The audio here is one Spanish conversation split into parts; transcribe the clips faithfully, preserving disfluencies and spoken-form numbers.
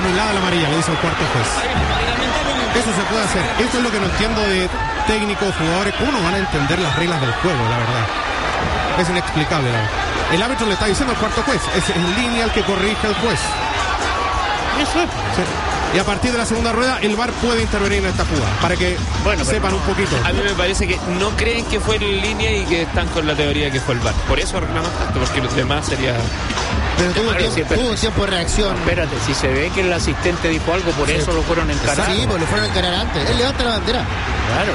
anulada la amarilla, le dice el cuarto juez. Eso se puede hacer. Esto es lo que no entiendo de técnicos, jugadores. ¿Cómo no van a entender las reglas del juego, la verdad? Es inexplicable, la verdad. El árbitro le está diciendo al cuarto juez, es en línea el que corrige el juez. Eso es. Sí. Y a partir de la segunda rueda, el V A R puede intervenir en esta jugada, para que bueno, sepan un poquito. A mí me parece que no creen que fue en línea y que están con la teoría que fue el V A R. Por eso reclaman tanto, porque los demás sería... Pero tuvo un tiempo, tuvo tiempo de reacción. No, espérate, si se ve que el asistente dijo algo, por sí. eso lo fueron a encarar. Sí, pues lo fueron a encarar antes. Él levanta la bandera. Claro.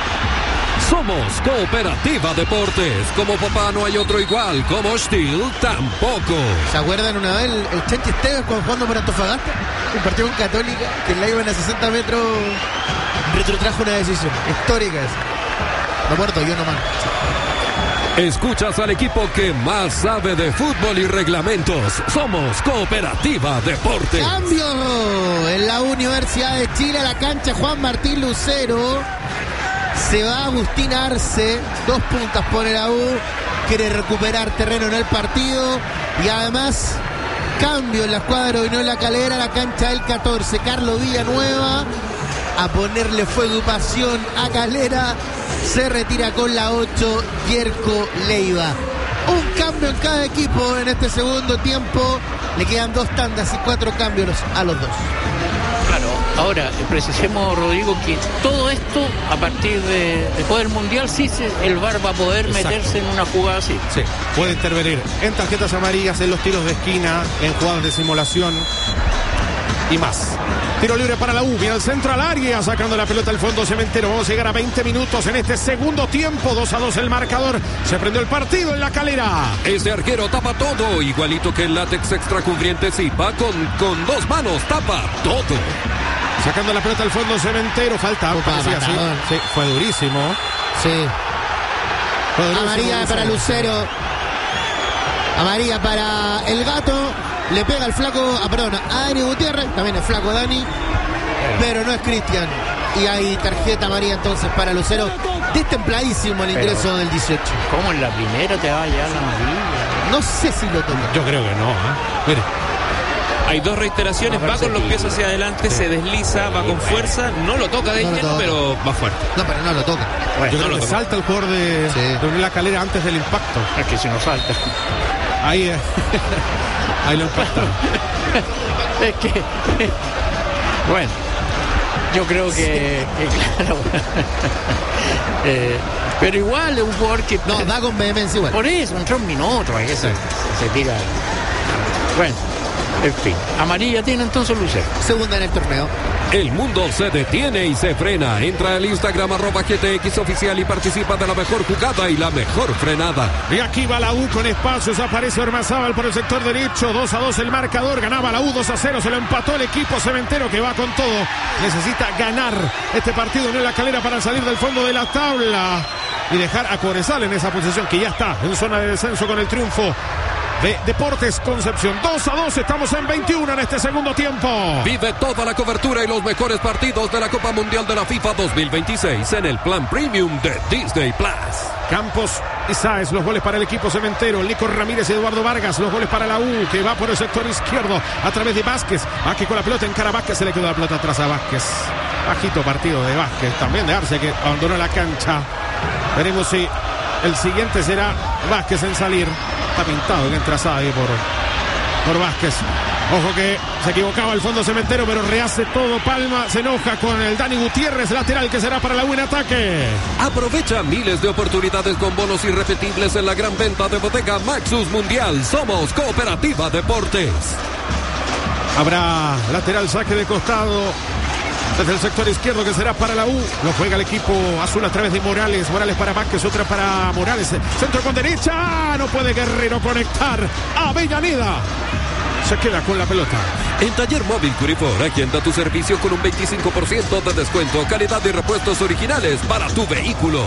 Somos Cooperativa Deportes. Como papá no hay otro igual. Como Steel tampoco. ¿Se acuerdan una vez el, el Chanchi Esteves cuando jugando por Antofagasta? Un partido con Católica, que en la iban a sesenta metros retrotrajo una decisión histórica esa. No muerto, yo nomás. Escuchas al equipo que más sabe de fútbol y reglamentos. Somos Cooperativa Deportes. Cambio en la Universidad de Chile, a la cancha Juan Martín Lucero. Se va Agustín Arce, dos puntas pone la U, quiere recuperar terreno en el partido y además cambio en la escuadra de Unión La Calera, la cancha del catorce, Carlos Villanueva a ponerle fuego y pasión a Calera, se retira con la ocho Yerko Leiva. Un cambio en cada equipo en este segundo tiempo, le quedan dos tandas y cuatro cambios a los dos. Claro, ahora precisemos, Rodrigo, que todo esto a partir de después del Mundial sí se, el V A R va a poder Exacto. meterse en una jugada así. Sí, puede intervenir en tarjetas amarillas, en los tiros de esquina, en jugadas de simulación y más. Tiro libre para la U, viene al centro al área, sacando la pelota al fondo Cementero. Vamos a llegar a veinte minutos en este segundo tiempo, dos a dos el marcador. Se prendió el partido en La Calera. Este arquero tapa todo, igualito que el látex extra cubriente Zipa, con, con dos manos tapa todo. Sacando la pelota al fondo Cementero, falta, parecía así. Sí, fue durísimo. Sí. Fue durísimo, amarilla durísimo. Para Lucero. Amarilla para el Gato. Le pega el flaco, ah, perdón, a Dani Gutiérrez, también el flaco Dani, pero no es Cristian. Y hay tarjeta amarilla entonces para Lucero. Destempladísimo el ingreso pero, del dieciocho. ¿Cómo en la primera te va a llegar la amarilla? No sé si lo toca. Yo creo que no, ¿eh? Mire. Hay dos reiteraciones, va con los pies hacia adelante, sí. se desliza, va con fuerza, no lo toca de no lleno, pero va fuerte. No, pero no lo toca. Bueno, Yo creo no que salta el jugador de, sí. de La Calera antes del impacto. Es que si no salta. Ahí es. Ahí lo impactaron. Es que... Bueno, yo creo que... Sí. que claro. eh, pero igual es un jugador que... No, da con vehemencia igual. Por eso, entró un minuto, ahí se, sí. se tira... Bueno, en fin. Amarilla tiene entonces Lucero. Segunda en el torneo. El mundo se detiene y se frena. Entra al Instagram arroba G T X oficial y participa de la mejor jugada y la mejor frenada. Y aquí va la U con espacios. Aparece Ormazábal por el sector derecho. dos a dos el marcador. Ganaba la U dos a cero. Se lo empató el equipo Cementero que va con todo. Necesita ganar este partido en La Calera para salir del fondo de la tabla y dejar a Cobresal en esa posición que ya está en zona de descenso con el triunfo de Deportes Concepción. dos a dos, estamos en veintiuno en este segundo tiempo. Vive toda la cobertura y los mejores partidos de la Copa Mundial de la FIFA dos mil veintiséis en el plan premium de Disney Plus. Campos y Sáez, los goles para el equipo Cementero. Nico Ramírez y Eduardo Vargas, los goles para la U, que va por el sector izquierdo a través de Vázquez. Vázquez con la pelota en cara a Vázquez, se le quedó la pelota atrás a Vázquez. Bajito partido de Vázquez, también de Arce, que abandonó la cancha. Veremos si el siguiente será Vázquez en salir. Está pintado que entra Sáez por, por Vázquez. Ojo que se equivocaba el fondo Cementero, pero rehace todo Palma. Se enoja con el Dani Gutiérrez, lateral que será para la U en ataque. Aprovecha miles de oportunidades con bonos irrepetibles en la gran venta de Bodega Maxus Mundial. Somos Cooperativa Deportes. Habrá lateral, saque de costado desde el sector izquierdo que será para la U. Lo juega el equipo azul a través de Morales. Morales para Vázquez, otra para Morales. Centro con derecha. No puede Guerrero conectar. Avellaneda se queda con la pelota. En Taller Móvil Curifor, agenda tu servicio con un veinticinco por ciento de descuento. Calidad de repuestos originales para tu vehículo.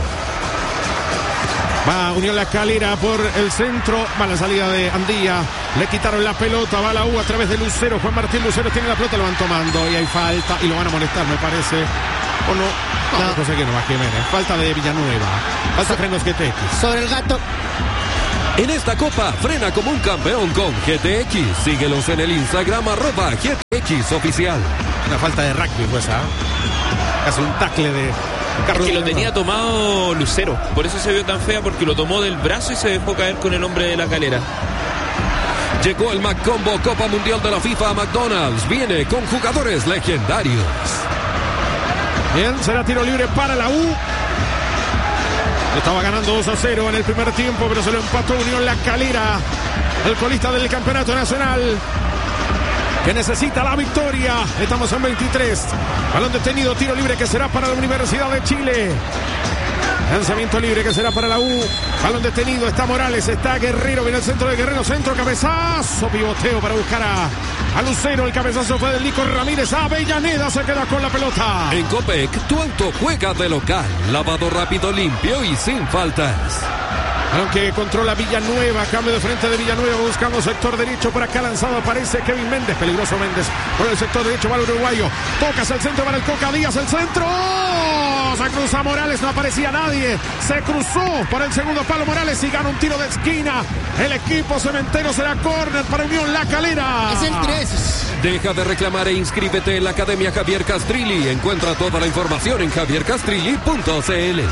Va Unión La Calera por el centro. Va la salida de Andía. Le quitaron la pelota. Va la U a través de Lucero. Juan Martín Lucero tiene la pelota. Lo van tomando. Y hay falta. Y lo van a molestar, me parece. ¿O no? No, no, no sé qué no va Jiménez. Falta de Villanueva. Falta so frenos G T X. Sobre el Gato. En esta copa, frena como un campeón con G T X. Síguelos en el Instagram arroba G T X oficial. Una falta de rugby, pues, ¿ah? Casi un tackle de... Es que lo tenía tomado Lucero, por eso se vio tan fea, porque lo tomó del brazo y se dejó caer con el hombre de la calera. Llegó el McCombo Copa Mundial de la FIFA a McDonald's. Viene con jugadores legendarios. Bien, será tiro libre para la U. Estaba ganando dos a cero en el primer tiempo, pero se lo empató Unión La Calera, el colista del campeonato nacional, que necesita la victoria. Estamos en veintitrés. Balón detenido, tiro libre que será para la Universidad de Chile. Lanzamiento libre que será para la U. Balón detenido, está Morales, está Guerrero, viene el centro de Guerrero, centro, cabezazo, pivoteo para buscar a, a Lucero. El cabezazo fue del Nico Ramírez. Avellaneda se queda con la pelota. En Copec, tu auto juega de local. Lavado rápido, limpio y sin faltas. Aunque controla Villanueva, cambio de frente de Villanueva, buscando sector derecho. Por acá lanzado aparece Kevin Méndez, peligroso Méndez. Por el sector derecho va el uruguayo. Tocas el centro para el Coca Díaz, el centro. Se cruza Morales, no aparecía nadie. Se cruzó por el segundo palo Morales y gana un tiro de esquina. El equipo cementero será córner para Unión La Calera. Es el tres. Deja de reclamar e inscríbete en la Academia Javier Castrilli. Encuentra toda la información en javier castrilli punto c l.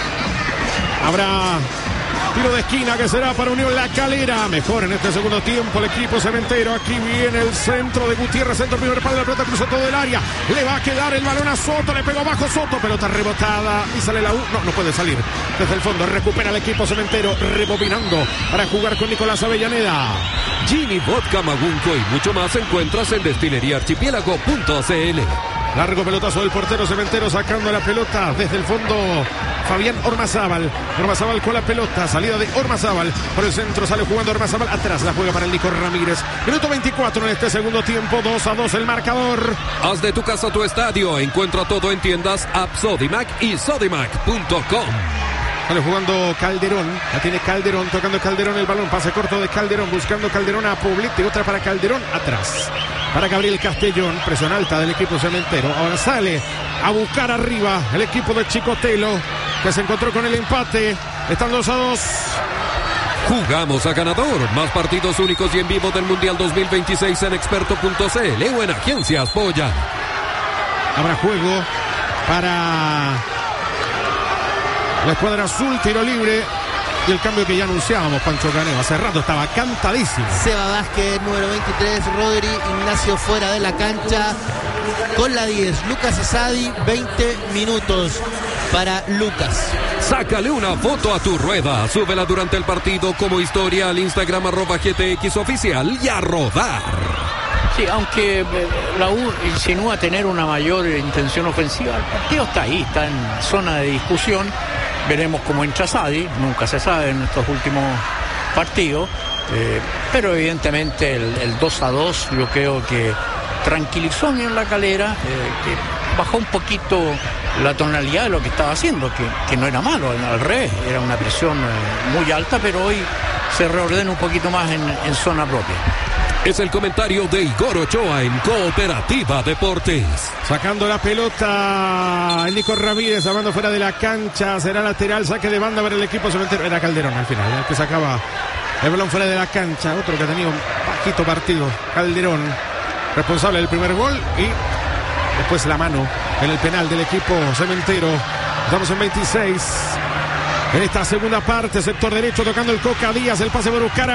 Habrá tiro de esquina que será para Unión La Calera. Mejor en este segundo tiempo el equipo cementero. Aquí viene el centro de Gutiérrez. Centro, primer palo, la pelota cruzó todo el área. Le va a quedar el balón a Soto. Le pegó bajo Soto. Pelota rebotada. Y sale la U. No, no puede salir. Desde el fondo recupera el equipo cementero. Rebobinando para jugar con Nicolás Avellaneda. Gini, vodka, magunco y mucho más encuentras en destilería archipiélago punto c l. Largo pelotazo del portero cementero sacando la pelota desde el fondo. Fabián Ormazábal. Ormazábal con la pelota. Salida de Ormazábal. Por el centro sale jugando Ormazábal. Atrás la juega para el Nico Ramírez. Minuto veinticuatro en este segundo tiempo. dos a dos el marcador. Haz de tu casa tu estadio. Encuentra todo en tiendas App Sodimac y sodimac punto com. Sale jugando Calderón. La tiene Calderón. Tocando Calderón el balón. Pase corto de Calderón. Buscando Calderón a Poblete. Otra para Calderón. Atrás. Para Gabriel Castellón. Presión alta del equipo cementero. Ahora sale a buscar arriba el equipo de Chicotelo, que se encontró con el empate. Están dos a dos. Jugamos a ganador. Más partidos únicos y en vivo del Mundial dos mil veintiséis en experto punto c l o en Agencias Polla. Habrá juego para la escuadra azul. Tiro libre. Y el cambio que ya anunciábamos, Pancho Caneo. Hace rato estaba cantadísimo. Seba Vázquez, número veintitrés. Rodri Ignacio fuera de la cancha con la diez. Lucas Asadi, veinte minutos para Lucas. Sácale una foto a tu rueda. Súbela durante el partido como historia al Instagram arroba G T X oficial y a rodar. Sí, aunque la U insinúa tener una mayor intención ofensiva, el partido está ahí, está en zona de discusión. Veremos cómo entra Sadi, nunca se sabe en estos últimos partidos, eh, pero evidentemente el, el dos a dos yo creo que tranquilizó en La Calera, eh, que bajó un poquito la tonalidad de lo que estaba haciendo, que, que no era malo, al revés, era una presión eh, muy alta, pero hoy se reordena un poquito más en, en zona propia. Es el comentario de Igor Ochoa en Cooperativa Deportes. Sacando la pelota el Nico Ramírez, hablando fuera de la cancha. Será lateral, saque de banda para el equipo cementero. Era Calderón al final, el que sacaba el balón fuera de la cancha. Otro que ha tenido un bajito partido, Calderón, responsable del primer gol. Y después la mano en el penal del equipo cementero. Estamos en veintiséis. En esta segunda parte, sector derecho, tocando el Coca Díaz. El pase por buscar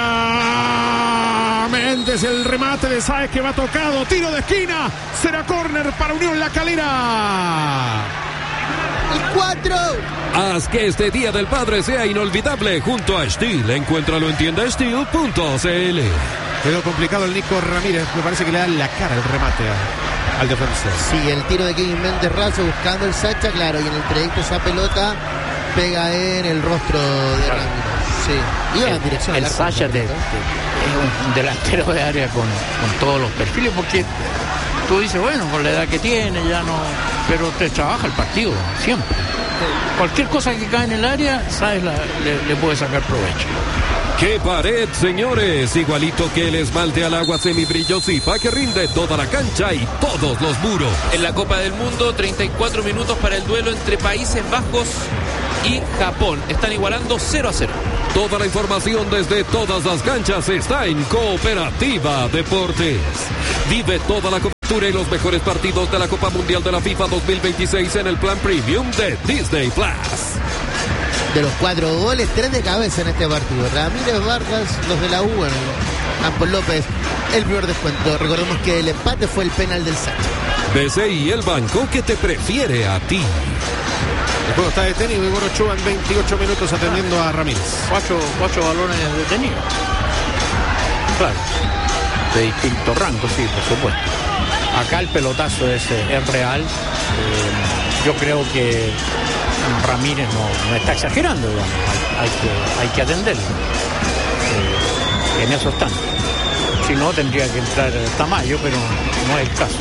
a Méndez. El remate de Sáez que va tocado. Tiro de esquina. Será córner para Unión La Calera. El cuatro. Haz que este Día del Padre sea inolvidable junto a Steel. Encuéntralo en tienda steel punto c l. Quedó complicado el Nico Ramírez. Me parece que le da la cara el remate a, al defensor. Sí, el tiro de Kevin Méndez Razo buscando el Sacha, claro. Y en el trayecto esa pelota pega en el rostro de Ramírez. Sí, iba en dirección el al arco. Sacha de, de, es un delantero de área con, con todos los perfiles, porque tú dices, bueno, con la edad que tiene ya no, pero te trabaja el partido siempre. Cualquier cosa que cae en el área, sabes, la, le, le puede sacar provecho. ¡Qué pared, señores! Igualito que el esmalte al agua semibrillo Zipa que rinde toda la cancha y todos los muros. En la Copa del Mundo, treinta y cuatro minutos para el duelo entre Países Bajos y Japón. Están igualando cero a cero. Toda la información desde todas las canchas está en Cooperativa Deportes. Vive toda la cobertura y los mejores partidos de la Copa Mundial de la FIFA dos mil veintiséis en el plan premium de Disney Plus. De los cuatro goles, tres de cabeza en este partido. Ramírez, Vargas, los de la U, bueno, Campos López, el primer descuento. Recordemos que el empate fue el penal del Sánchez. B C I, el banco que te prefiere a ti. El juego está detenido y Igor Ochoa en veintiocho minutos atendiendo a Ramírez. Cuatro, cuatro balones detenidos. Claro. De distinto rango, sí, por supuesto. Acá el pelotazo es, es real. Eh, yo creo que Ramírez no, no está exagerando, digamos. Hay, hay, que, hay que atenderlo. Eh, en eso están. Si no, tendría que entrar Tamayo, pero no es el caso.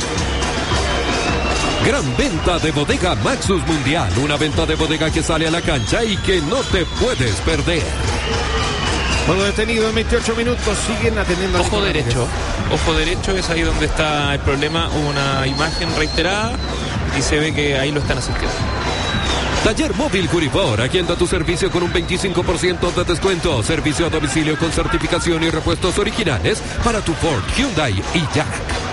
Gran venta de bodega Maxus Mundial. Una venta de bodega que sale a la cancha y que no te puedes perder. Juego detenido en veintiocho minutos. Siguen atendiendo. Ojo derecho. Ojo derecho, es ahí donde está el problema. Hubo una imagen reiterada y se ve que ahí lo están asistiendo. Taller Móvil Curibor, agenda tu servicio con un veinticinco por ciento de descuento. Servicio a domicilio con certificación y repuestos originales para tu Ford, Hyundai y Jack.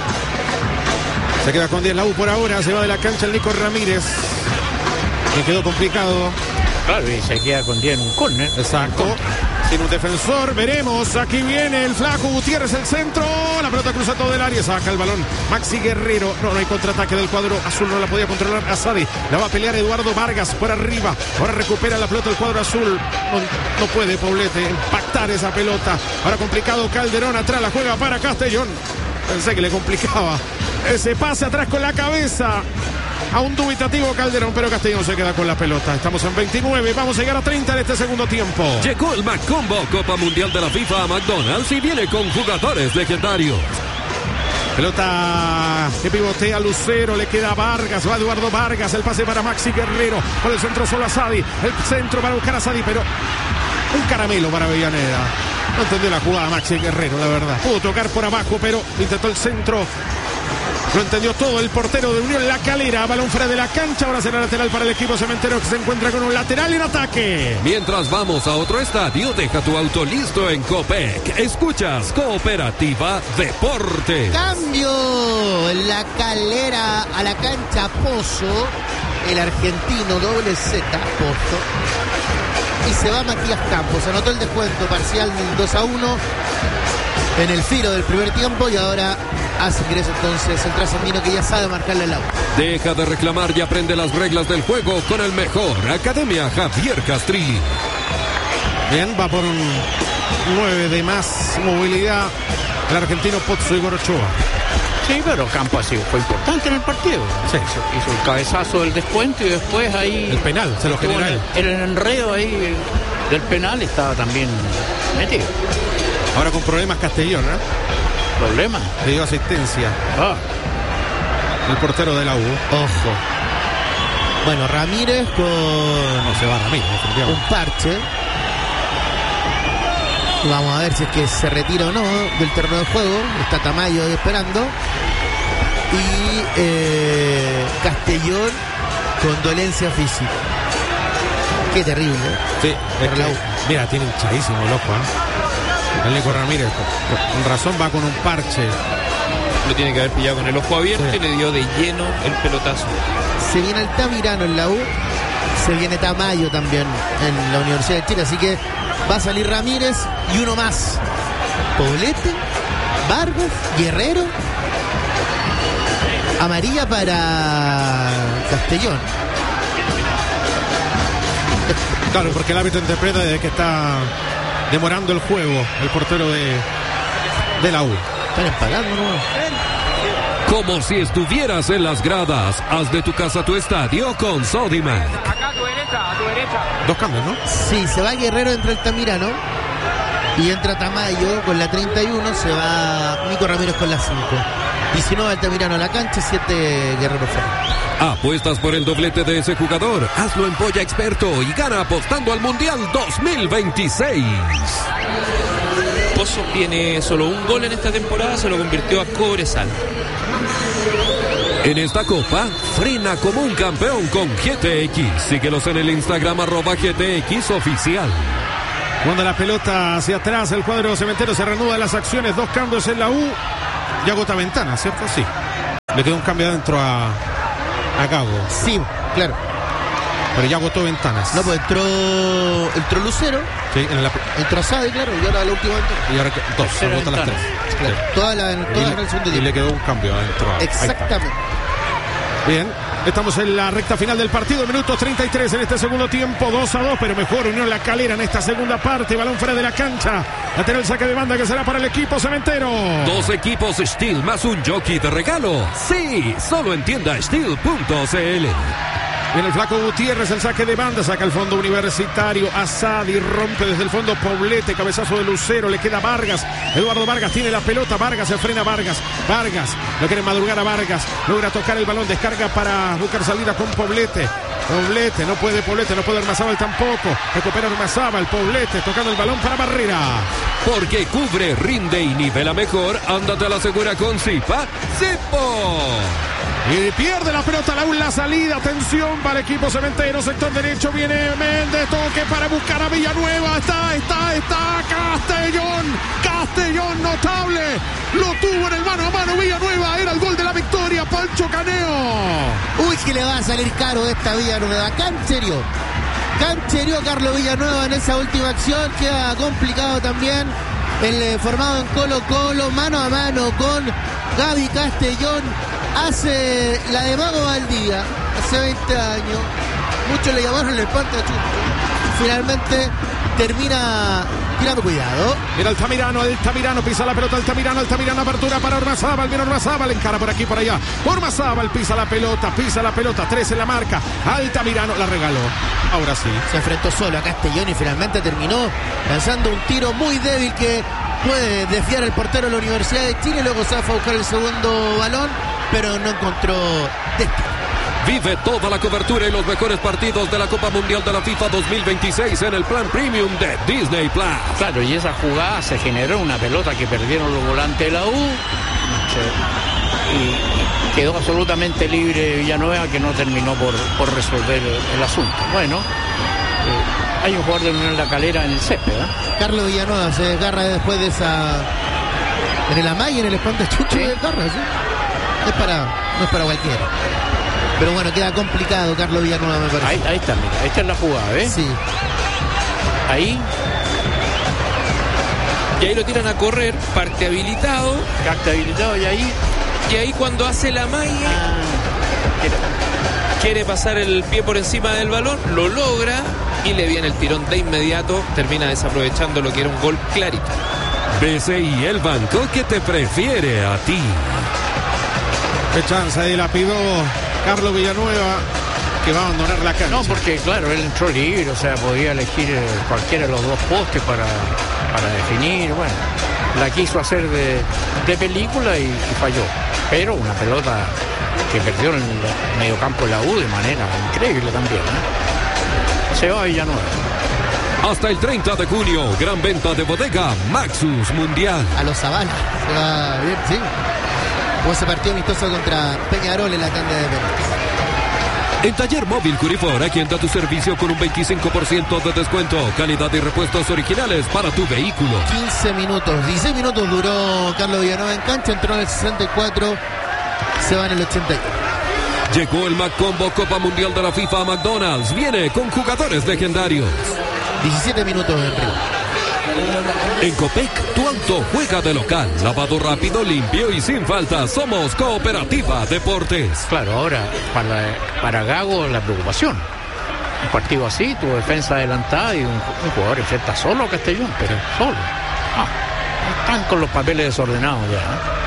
Se queda con diez la U por ahora. Se va de la cancha el Nico Ramírez. Le quedó complicado. Claro, y se queda con diez en un córner. Exacto. Sin un defensor, veremos. Aquí viene el Flaco Gutiérrez, el centro. La pelota cruza todo el área, saca el balón Maxi Guerrero. No, no hay contraataque del cuadro azul, no la podía controlar Asadi. La va a pelear Eduardo Vargas por arriba. Ahora recupera la pelota el cuadro azul. No, no puede Poblete impactar esa pelota. Ahora complicado Calderón atrás, la juega para Castellón. Pensé que le complicaba ese pase atrás con la cabeza a un dubitativo Calderón, pero Castellón se queda con la pelota. Estamos en veintinueve, vamos a llegar a treinta en este segundo tiempo. Llegó el McCombo Copa Mundial de la FIFA a McDonald's y viene con jugadores legendarios. Pelota que pivotea Lucero, le queda Vargas, va Eduardo Vargas, el pase para Maxi Guerrero, por el centro solo Asadi, el centro para buscar a Asadi, pero un caramelo para Avellaneda. No entendió la jugada Maxi Guerrero, la verdad. Pudo tocar por abajo, pero intentó el centro. Lo entendió todo el portero de Unión La Calera. Balón fuera de la cancha. Ahora será lateral para el equipo cementero que se encuentra con un lateral en ataque. Mientras vamos a otro estadio, deja tu auto listo en Copec. Escuchas Cooperativa Deportes. Cambio en La Calera a la cancha Pozo. El argentino doble Z Pozo. Y se va Matías Campos. Anotó el descuento parcial del dos a uno en el filo del primer tiempo y ahora hace ingreso entonces el trasandino que ya sabe marcarle el auto. Deja de reclamar y aprende las reglas del juego con el mejor. Academia Javier Castrilli. Bien, va por un nueve de más movilidad el argentino Pozzo Igor Ochoa. Sí, pero Campos sí, fue importante en el partido. Sí. Hizo, hizo el cabezazo del descuento y después ahí... El penal, se lo generó él. El enredo ahí del penal estaba también metido. Ahora con problemas Castellón, ¿eh? ¿Problema? Le dio asistencia. Ah. El portero de la U. Ojo. Bueno, Ramírez con... No se va Ramírez, un parche. Vamos a ver si es que se retira o no del terreno de juego. Está Tamayo ahí esperando. Y eh, Castellón con dolencia física. Qué terrible. Sí, es que, mira, tiene hinchadísimo el ojo, ¿eh? El Nico Ramírez, con razón va con un parche. Lo tiene que haber pillado con el ojo abierto, sí. Y le dio de lleno el pelotazo. Se viene Altamirano en la U. Se viene Tamayo también en la Universidad de Chile. Así que va a salir Ramírez y uno más. Poblete, Vargas, Guerrero. Amarilla para Castellón. Claro, porque el árbitro interpreta de que está demorando el juego el portero de, de la U. Están empalando, ¿no? Como si estuvieras en las gradas. Haz de tu casa tu estadio con Sodimac. Acá a tu derecha, a tu derecha. Dos cambios, ¿no? Sí, se va Guerrero, entra Altamirano. Y entra Tamayo con la treinta y uno. Se va Nico Ramírez con la cinco. diecinueve Altamirano a la cancha, siete Guerrero fuera. Apuestas por el doblete de ese jugador. Hazlo en Polla Experto y gana apostando al Mundial dos mil veintiséis. Pozo tiene solo un gol en esta temporada, se lo convirtió a Cobresal. En esta copa, frena como un campeón con G T X. Síguelos en el Instagram arroba G T X oficial. Cuando la pelota hacia atrás, el cuadro cementero se reanuda las acciones. Dos cambios en la U. Y agota Ventana, ¿cierto? Sí. Le quedó un cambio adentro a, a Gago. Sí, claro. Pero ya agotó Ventanas. No, pues entró, entró Lucero. Sí, en la, entró Asadi, claro, y ahora la última entró. Y ahora que, dos, se agota las tres. Claro. Sí. Toda la, toda y, la relación de y le quedó un cambio adentro. Exactamente. Bien, estamos en la recta final del partido, minutos treinta y tres en este segundo tiempo, dos a dos, pero mejor Unión La Calera en esta segunda parte, balón fuera de la cancha, lateral saque de banda que será para el equipo cementero. Dos equipos Steel más un jockey de regalo. Sí, solo en tienda steel punto c l. Viene el flaco Gutiérrez, el saque de banda, saca el fondo Universitario, Asadi rompe desde el fondo Poblete, cabezazo de Lucero, le queda Vargas, Eduardo Vargas tiene la pelota, Vargas se frena Vargas, Vargas, lo quiere madrugar a Vargas, logra tocar el balón, descarga para buscar salida con Poblete, Poblete, no puede Poblete, no puede Ormazábal tampoco, recupera Ormazábal, Poblete, tocando el balón para Barrera. Porque cubre, rinde y nivela mejor, ándate a la segura con Zipa, Zipo. Y pierde la pelota, la, la salida, atención para el equipo cementero, sector derecho, viene Méndez, toque para buscar a Villanueva, está, está, está, Castellón, Castellón notable, lo tuvo en el mano a mano Villanueva, era el gol de la victoria, Pancho Caneo. Uy, que le va a salir caro esta Villanueva, cancherio, cancherio Carlos Villanueva en esa última acción, queda complicado también el eh, formado en Colo Colo, mano a mano con Gaby Castellón. Hace la de Mago Valdía, hace veinte años, muchos le llamaron el espantachunto. Finalmente termina tirando cuidado. Mira Altamirano, Altamirano pisa la pelota, Altamirano, Altamirano, apertura para Ormazábal, viene Ormazábal, encara por aquí, por allá. Ormazábal pisa la pelota, pisa la pelota, tres en la marca. Altamirano la regaló. Ahora sí. Se enfrentó solo a Castellón y finalmente terminó lanzando un tiro muy débil que puede desviar el portero de la Universidad de Chile. Luego se va a buscar el segundo balón, pero no encontró destino. Vive toda la cobertura y los mejores partidos de la Copa Mundial de la FIFA dos mil veintiséis en el plan premium de Disney Plus. Claro, y esa jugada se generó una pelota que perdieron los volantes de la U y quedó absolutamente libre Villanueva, que no terminó por, por resolver el, el asunto. Bueno, eh, hay un jugador de Unión La Calera en el césped, ¿eh? Carlos Villanueva se desgarra después de esa... en el amague, en el espantachucho, sí. De desgarra, ¿sí? Es para... no es para cualquiera. Pero bueno, queda complicado Carlos Villanueva, me parece. Ahí, ahí está, mira, esta es la jugada, ¿ves? Sí. Ahí. Y ahí lo tiran a correr, parte habilitado. Parte habilitado y ahí. Y ahí cuando hace la malla, quiere, quiere pasar el pie por encima del balón, lo logra y le viene el tirón de inmediato. Termina desaprovechando lo que era un gol clarito. B C I, el banco que te prefiere a ti. Qué chance ahí la pidió Carlos Villanueva, que va a abandonar la cancha. No, porque claro, él entró libre, o sea, podía elegir cualquiera de los dos postes para, para definir. Bueno, la quiso hacer de, de película y, y falló. Pero una pelota que perdió en el mediocampo de la U de manera increíble también, ¿eh? Se va a Villanueva. Hasta el treinta de junio, gran venta de bodega Maxus Mundial. A los Zavala. Se va bien, sí. Como ese partido amistoso contra Peñarol en la tanda de penales. En Taller Móvil Curifor, aquí entra tu servicio con un veinticinco por ciento de descuento. Calidad y repuestos originales para tu vehículo. quince minutos, dieciséis minutos duró Carlos Villanueva en cancha, entró en el sesenta y cuatro, se va en el ochenta y uno. Llegó el McCombo Copa Mundial de la FIFA a McDonald's. Viene con jugadores legendarios. diecisiete minutos en Río. En Copec, tu auto juega de local. Lavado rápido, limpio y sin falta. Somos Cooperativa Deportes. Claro, ahora para, para Gago la preocupación. Un partido así, tu defensa adelantada y un, un jugador enfrenta solo a Castellón, pero solo. Ah, están con los papeles desordenados ya, ¿eh?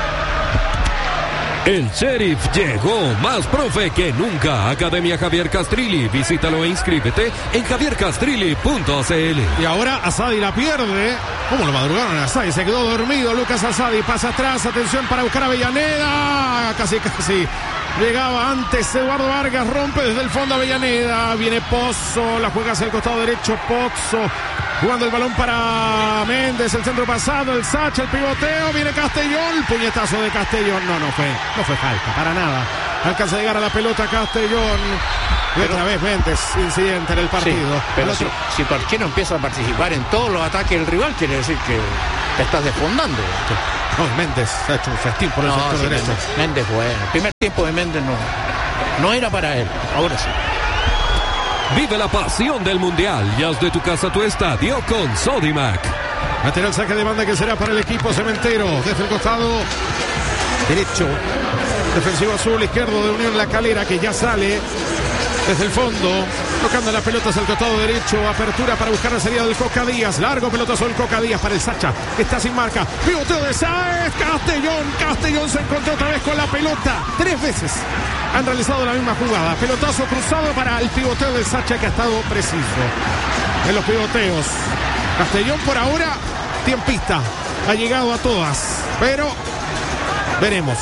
El Sheriff llegó más profe que nunca. Academia Javier Castrilli. Visítalo e inscríbete en javier castrilli punto c l. Y ahora Asadi la pierde. ¿Cómo lo madrugaron a Asadi? Se quedó dormido Lucas Asadi. Pasa atrás. Atención para buscar a Avellaneda. Casi, casi. Llegaba antes Eduardo Vargas. Rompe desde el fondo Avellaneda. Viene Pozo. La juega hacia el costado derecho. Pozo. Jugando el balón para Méndez, el centro pasado, el Sacha, el pivoteo, viene Castellón, el puñetazo de Castellón, no, no fue, no fue falta, para nada. Alcanza a llegar a la pelota Castellón, Y otra vez Méndez, incidente en el partido. Sí, pero el si, otro... si tu arquero empieza a participar en todos los ataques del rival, quiere decir que te estás desfondando. No, Méndez ha hecho un festín por el No, sector sí, derecho. Méndez, Méndez, bueno. El primer tiempo de Méndez no, no era para él. Ahora sí. Vive la pasión del Mundial y haz de tu casa tu estadio con Sodimac. Lateral saque de banda que será para el equipo cementero. Desde el costado derecho. Defensivo azul, izquierdo de Unión La Calera, que ya sale desde el fondo. Tocando la pelota hacia el costado derecho. Apertura para buscar la salida del Coca Díaz. Largo pelotazo del Coca Díaz para el Sacha. Está sin marca. Pivoteo de Sáez. Castellón. Castellón se encontró otra vez con la pelota. Tres veces han realizado la misma jugada. Pelotazo cruzado para el pivoteo del Sacha, que ha estado preciso en los pivoteos. Castellón por ahora tiempista. Ha llegado a todas. Pero veremos.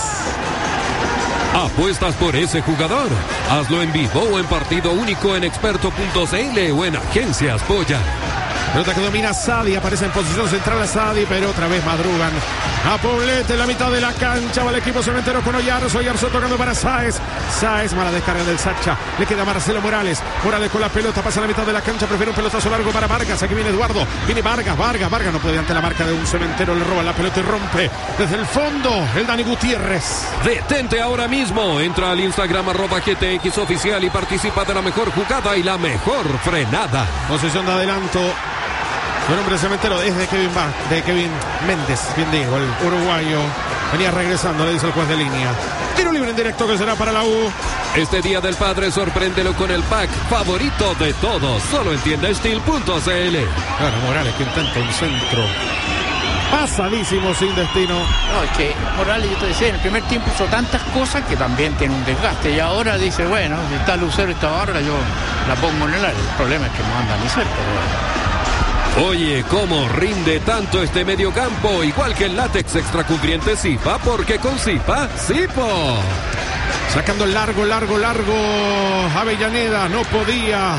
¿Apuestas por ese jugador? Hazlo en vivo o en partido único en experto punto c l o en Agencias Polla. Pelota que domina Sadi, aparece en posición central a Sadi, pero otra vez madrugan a Poblete en la mitad de la cancha. Va el equipo cementero con Oyarzo. Oyarzo tocando para Sáez. Sáez, mala descarga del Sacha. Le queda Marcelo Morales. Morales con la pelota, pasa a la mitad de la cancha. Prefiere un pelotazo largo para Vargas. Aquí viene Eduardo. Viene Vargas, Vargas, Vargas no puede ante la marca de un cementero. Le roba la pelota y rompe desde el fondo el Dani Gutiérrez. Detente ahora mismo. Entra al Instagram arroba G T X oficial y participa de la mejor jugada y la mejor frenada. Posición de adelanto. El hombre cementero es de Kevin, Bar, de Kevin Méndez, bien digo, el uruguayo. Venía regresando, le dice el juez de línea. Tiro libre en directo que será para la U. Este Día del Padre sorpréndelo con el pack favorito de todos. Solo en tienda steel punto c l. Claro, Morales que intenta un centro pasadísimo sin destino. No, es que Morales, yo te decía, en el primer tiempo hizo tantas cosas que también tiene un desgaste. Y ahora dice, bueno, si está Lucero y está Barra, yo la pongo en el área. El problema es que no anda ni cerca, pero... Oye, ¿cómo rinde tanto este mediocampo? Igual que el látex extracubriente Zipa, porque con Zipa, Zipo. Sacando largo, largo, largo. Avellaneda no podía.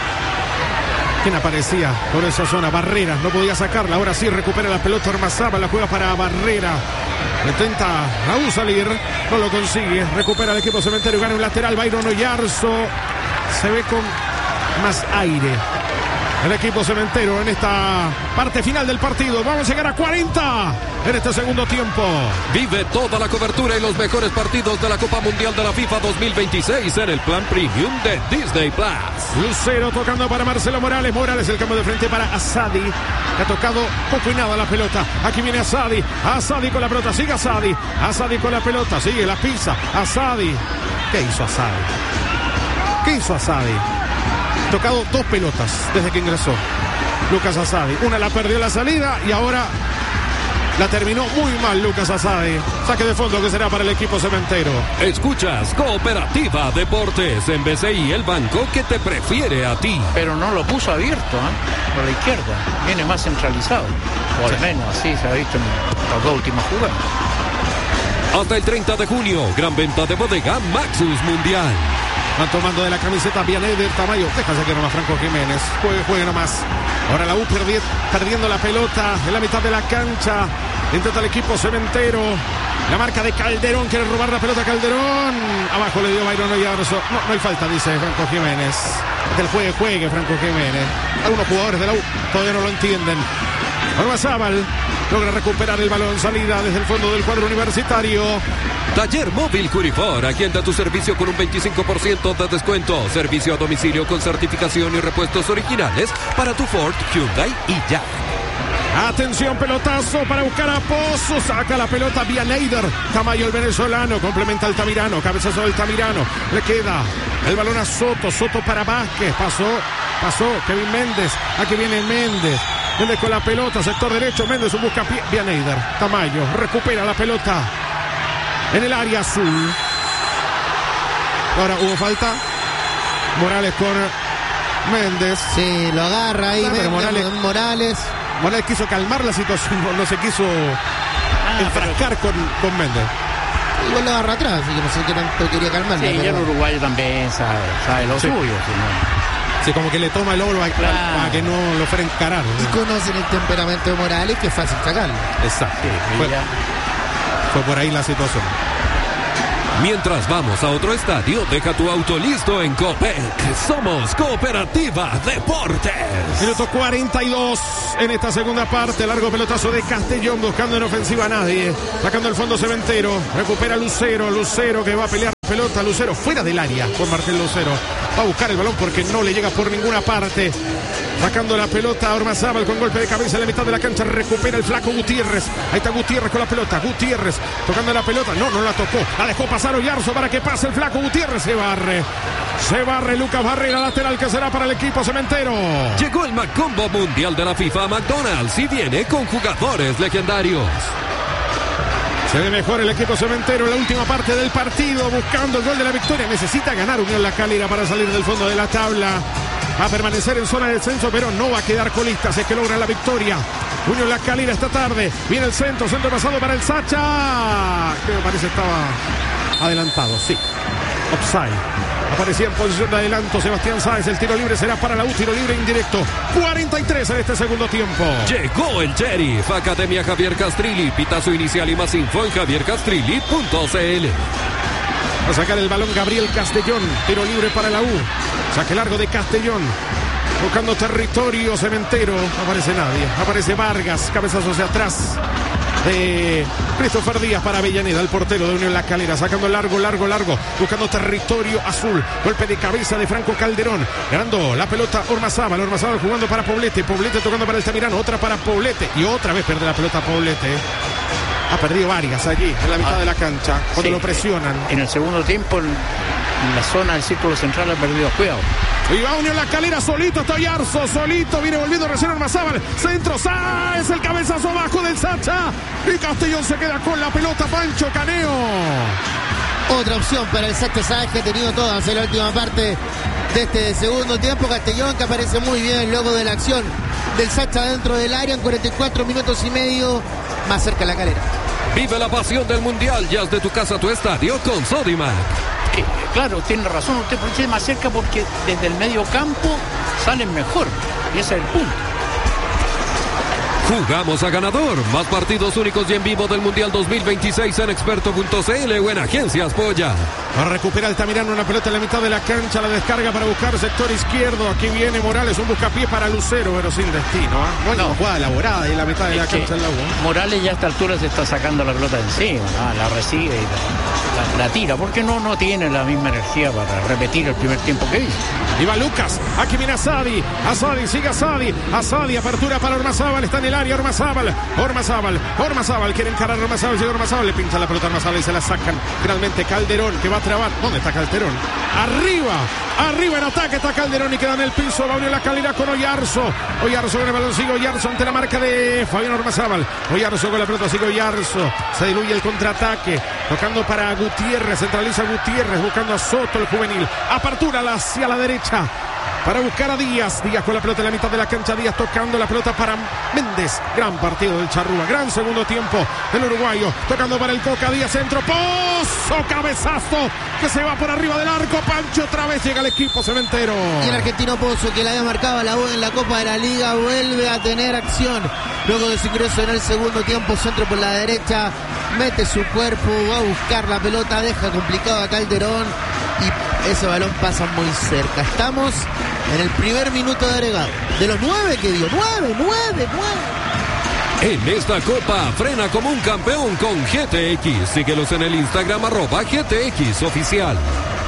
¿Quién aparecía por esa zona? Barreras, no podía sacarla. Ahora sí recupera la pelota Ormazábal, la juega para Barrera. Intenta Raúl salir, no lo consigue. Recupera el equipo cementero y gana un lateral. Byron Oyarzo se ve con más aire el equipo cementero en esta parte final del partido. Vamos a llegar a cuarenta en este segundo tiempo. Vive toda la cobertura y los mejores partidos de la Copa Mundial de la FIFA dos mil veintiséis en el plan premium de Disney Plus. Lucero tocando para Marcelo Morales. Morales el cambio de frente para Asadi, que ha tocado poco y nada la pelota. Aquí viene Asadi. Asadi con la pelota. Sigue Asadi. Asadi con la pelota. Sigue la pisa. Asadi. ¿Qué hizo Asadi? ¿Qué hizo Asadi? Tocado dos pelotas desde que ingresó Lucas Asadi. Una la perdió en la salida y ahora la terminó muy mal Lucas Asadi. Saque de fondo que será para el equipo cementero. Escuchas Cooperativa Deportes en B C I, el banco que te prefiere a ti. Pero no lo puso abierto, ¿eh? Por la izquierda. Viene más centralizado. O al menos así se ha visto en las dos últimas jugadas. Hasta el treinta de junio, gran venta de bodega Maxus Mundial. Van tomando de la camiseta Vianey del Tamayo. Déjase que nomás Franco Jiménez. Juegue, juegue nomás. Ahora la U perdi perdiendo la pelota en la mitad de la cancha. Intenta el equipo cementero. La marca de Calderón. Quiere robar la pelota Calderón. Abajo le dio Byron Oyarzo. No, no hay falta, dice Franco Jiménez. Del juegue, juegue Franco Jiménez. Algunos jugadores de la U todavía no lo entienden. Ormazábal logra recuperar el balón. Salida desde el fondo del cuadro universitario. Taller Móvil Curifor, aquí anda tu servicio con un veinticinco por ciento de descuento. Servicio a domicilio con certificación y repuestos originales para tu Ford, Hyundai y Jack. Atención, pelotazo para buscar a Pozo. Saca la pelota Vianeyder. Tamayo el venezolano. Complementa al Tamirano. Cabezazo del Tamirano. Le queda el balón a Soto. Soto para Vázquez. Pasó, pasó Kevin Méndez. Aquí viene Méndez. Méndez con la pelota. Sector derecho. Méndez un busca Vianeyder. Tamayo recupera la pelota en el área azul. Ahora hubo falta. Morales con Méndez. Sí, lo agarra ahí. Ah, pero Méndez, Morales, Morales. Morales quiso calmar la situación. No se quiso Ah, enfrascar con, con Méndez. Igual lo agarra atrás, así que no sé qué tanto quería calmarla. Sí, y pero... el uruguayo también sabe, sabe lo Sí. suyo. Si no. Sí, como que le toma el oro para, Claro. para que no lo fuera a encarar. Y conocen el temperamento de Morales, que es fácil sacarlo. Exacto. Sí, y Fue, ya. fue por ahí la situación. Mientras vamos a otro estadio, deja tu auto listo en Copec. Somos Cooperativa Deportes. Minuto cuarenta y dos en esta segunda parte. Largo pelotazo de Castellón buscando en ofensiva a nadie. Sacando el fondo Cementero. Recupera Lucero. Lucero que va a pelear la pelota. Lucero fuera del área con Martín Lucero. Va a buscar el balón porque no le llega por ninguna parte. Sacando la pelota a Ormazábal con golpe de cabeza en la mitad de la cancha. Recupera el flaco Gutiérrez. Ahí está Gutiérrez con la pelota. Gutiérrez tocando la pelota. No, no la tocó. La dejó pasar Oyarzo para que pase el flaco Gutiérrez. Se barre. Se barre Lucas Barrera, lateral que será para el equipo Cementero. Llegó el Macombo Mundial de la FIFA a McDonald's y viene con jugadores legendarios. Se ve mejor el equipo Cementero en la última parte del partido, buscando el gol de la victoria. Necesita ganar Unión La Calera para salir del fondo de la tabla. Va a permanecer en zona de descenso, pero no va a quedar colista. Si es que logra la victoria. Unión La Calera esta tarde. Viene el centro, centro pasado para el Sacha. Que me parece estaba adelantado, sí. Offside. Aparecía en posición de adelanto Sebastián Sáez. El tiro libre será para la U. Tiro libre indirecto. cuarenta y tres en este segundo tiempo. Llegó el Sheriff. Academia Javier Castrilli. Pitazo inicial y más info en javier castrilli punto c l. Va a sacar el balón Gabriel Castellón. Tiro libre para la U. Saque largo de Castellón. Buscando territorio Cementero. No aparece nadie. Aparece Vargas. Cabezazo hacia atrás. De Christopher Díaz para Avellaneda, el portero de Unión La Calera, sacando largo, largo, largo, buscando territorio azul, golpe de cabeza de Franco Calderón, ganando la pelota Ormazábal, Ormazábal jugando para Poblete, Poblete tocando para el Tamirano, otra para Poblete, y otra vez pierde la pelota Poblete. Ha perdido Vargas allí, en la mitad ah, de la cancha, cuando sí, lo presionan. En el segundo tiempo, en la zona del círculo central ha perdido cuidado. Y va Unión La Calera, solito está Yarzo, solito, viene volviendo recién Ormazábal, centro, Sáez, el cabezazo abajo del Sacha, y Castellón se queda con la pelota, Pancho Caneo. Otra opción para el Sacha Sáez que ha tenido todas en la última parte de este segundo tiempo. Castellón que aparece muy bien luego de la acción del Sacha dentro del área en cuarenta y cuatro minutos y medio, más cerca de La Calera. Vive la pasión del Mundial, ya de tu casa a tu estadio con Sodimac. Eh, claro, tiene razón, usted puede ser más cerca porque desde el medio campo salen mejor. Y ese es el punto. Jugamos a ganador. Más partidos únicos y en vivo del Mundial dos mil veintiséis en experto punto c l o en Agencias Polla. Va a recuperar Altamirano una pelota en la mitad de la cancha. La descarga para buscar sector izquierdo. Aquí viene Morales, un buscapié para Lucero, pero sin destino. ¿eh? No hay no. una jugada elaborada en la mitad de es la cancha. En la U. Morales ya a esta altura se está sacando la pelota de encima. ¿no? La recibe y la, la, la tira. Porque no, no tiene la misma energía para repetir el primer tiempo que hizo. Y va Lucas. Aquí viene Asadi. Asadi, sigue Asadi. Asadi, apertura para Ormazábal. Está en el área Ormazábal. Ormazábal. Ormazábal. Quiere encarar Ormazábal. Llega Ormazábal. Le pincha la pelota a Ormazábal y se la sacan. Finalmente Calderón que va a trabar. ¿Dónde está Calderón? Arriba. Arriba en ataque está Calderón y queda en el piso. Va a unir La Calera con Oyarzo. Oyarzo con el balón. Sigue Oyarzo ante la marca de Fabián Ormazábal. Oyarzo con la pelota. Sigue Oyarzo. Se diluye el contraataque. Tocando para Gutiérrez. Centraliza Gutiérrez. Buscando a Soto, el juvenil. Apertura hacia la derecha. Para buscar a Díaz. Díaz con la pelota en la mitad de la cancha. Díaz tocando la pelota para Méndez. Gran partido del Charrúa. Gran segundo tiempo del uruguayo. Tocando para el Coca. Díaz centro. Pozo. Cabezazo. Que se va por arriba del arco. Pancho otra vez llega el equipo Cementero. Y el argentino Pozo, que la había marcado la U en la Copa de la Liga, vuelve a tener acción. Luego de su ingreso en el segundo tiempo. Centro por la derecha. Mete su cuerpo. Va a buscar la pelota. Deja complicado a Calderón. Y ese balón pasa muy cerca. Estamos en el primer minuto de agregado. De los nueve que dio. Nueve, nueve, nueve. En esta copa frena como un campeón con G T X. Síguelos en el Instagram arroba G T X oficial.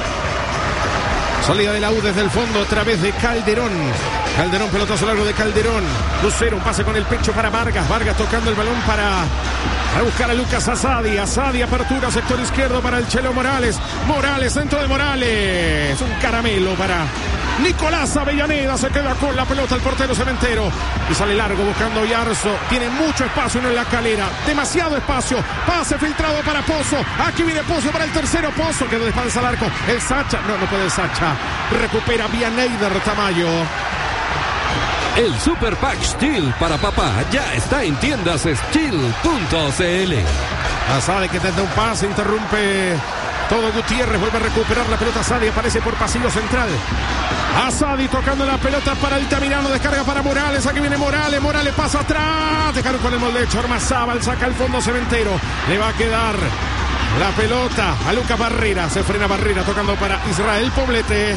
Salida de la U desde el fondo a través de Calderón. Calderón, pelotazo largo de Calderón. Lucero, un pase con el pecho para Vargas. Vargas tocando el balón para, para buscar a Lucas Asadi. Asadi, apertura, sector izquierdo para el Chelo Morales. Morales, centro de Morales. Un caramelo para Nicolás Avellaneda. Se queda con la pelota el portero Cementero. Y sale largo buscando Yarzo. Tiene mucho espacio en La Calera. Demasiado espacio. Pase filtrado para Pozo. Aquí viene Pozo para el tercero. Pozo que despanza al arco. El Sacha. No, no puede el Sacha. Recupera Vianeyder Tamayo. El Super Pack Steel para papá ya está en tiendas steel punto c l. Asadi que desde un pase interrumpe todo Gutiérrez, vuelve a recuperar la pelota. Asadi aparece por pasillo central. Asadi tocando la pelota para Altamirano, descarga para Morales. Aquí viene Morales, Morales pasa atrás. Dejaron con el molde hecho. Ormazábal saca el fondo Cementero. Le va a quedar la pelota a Lucas Barrera. Se frena Barrera tocando para Israel Poblete.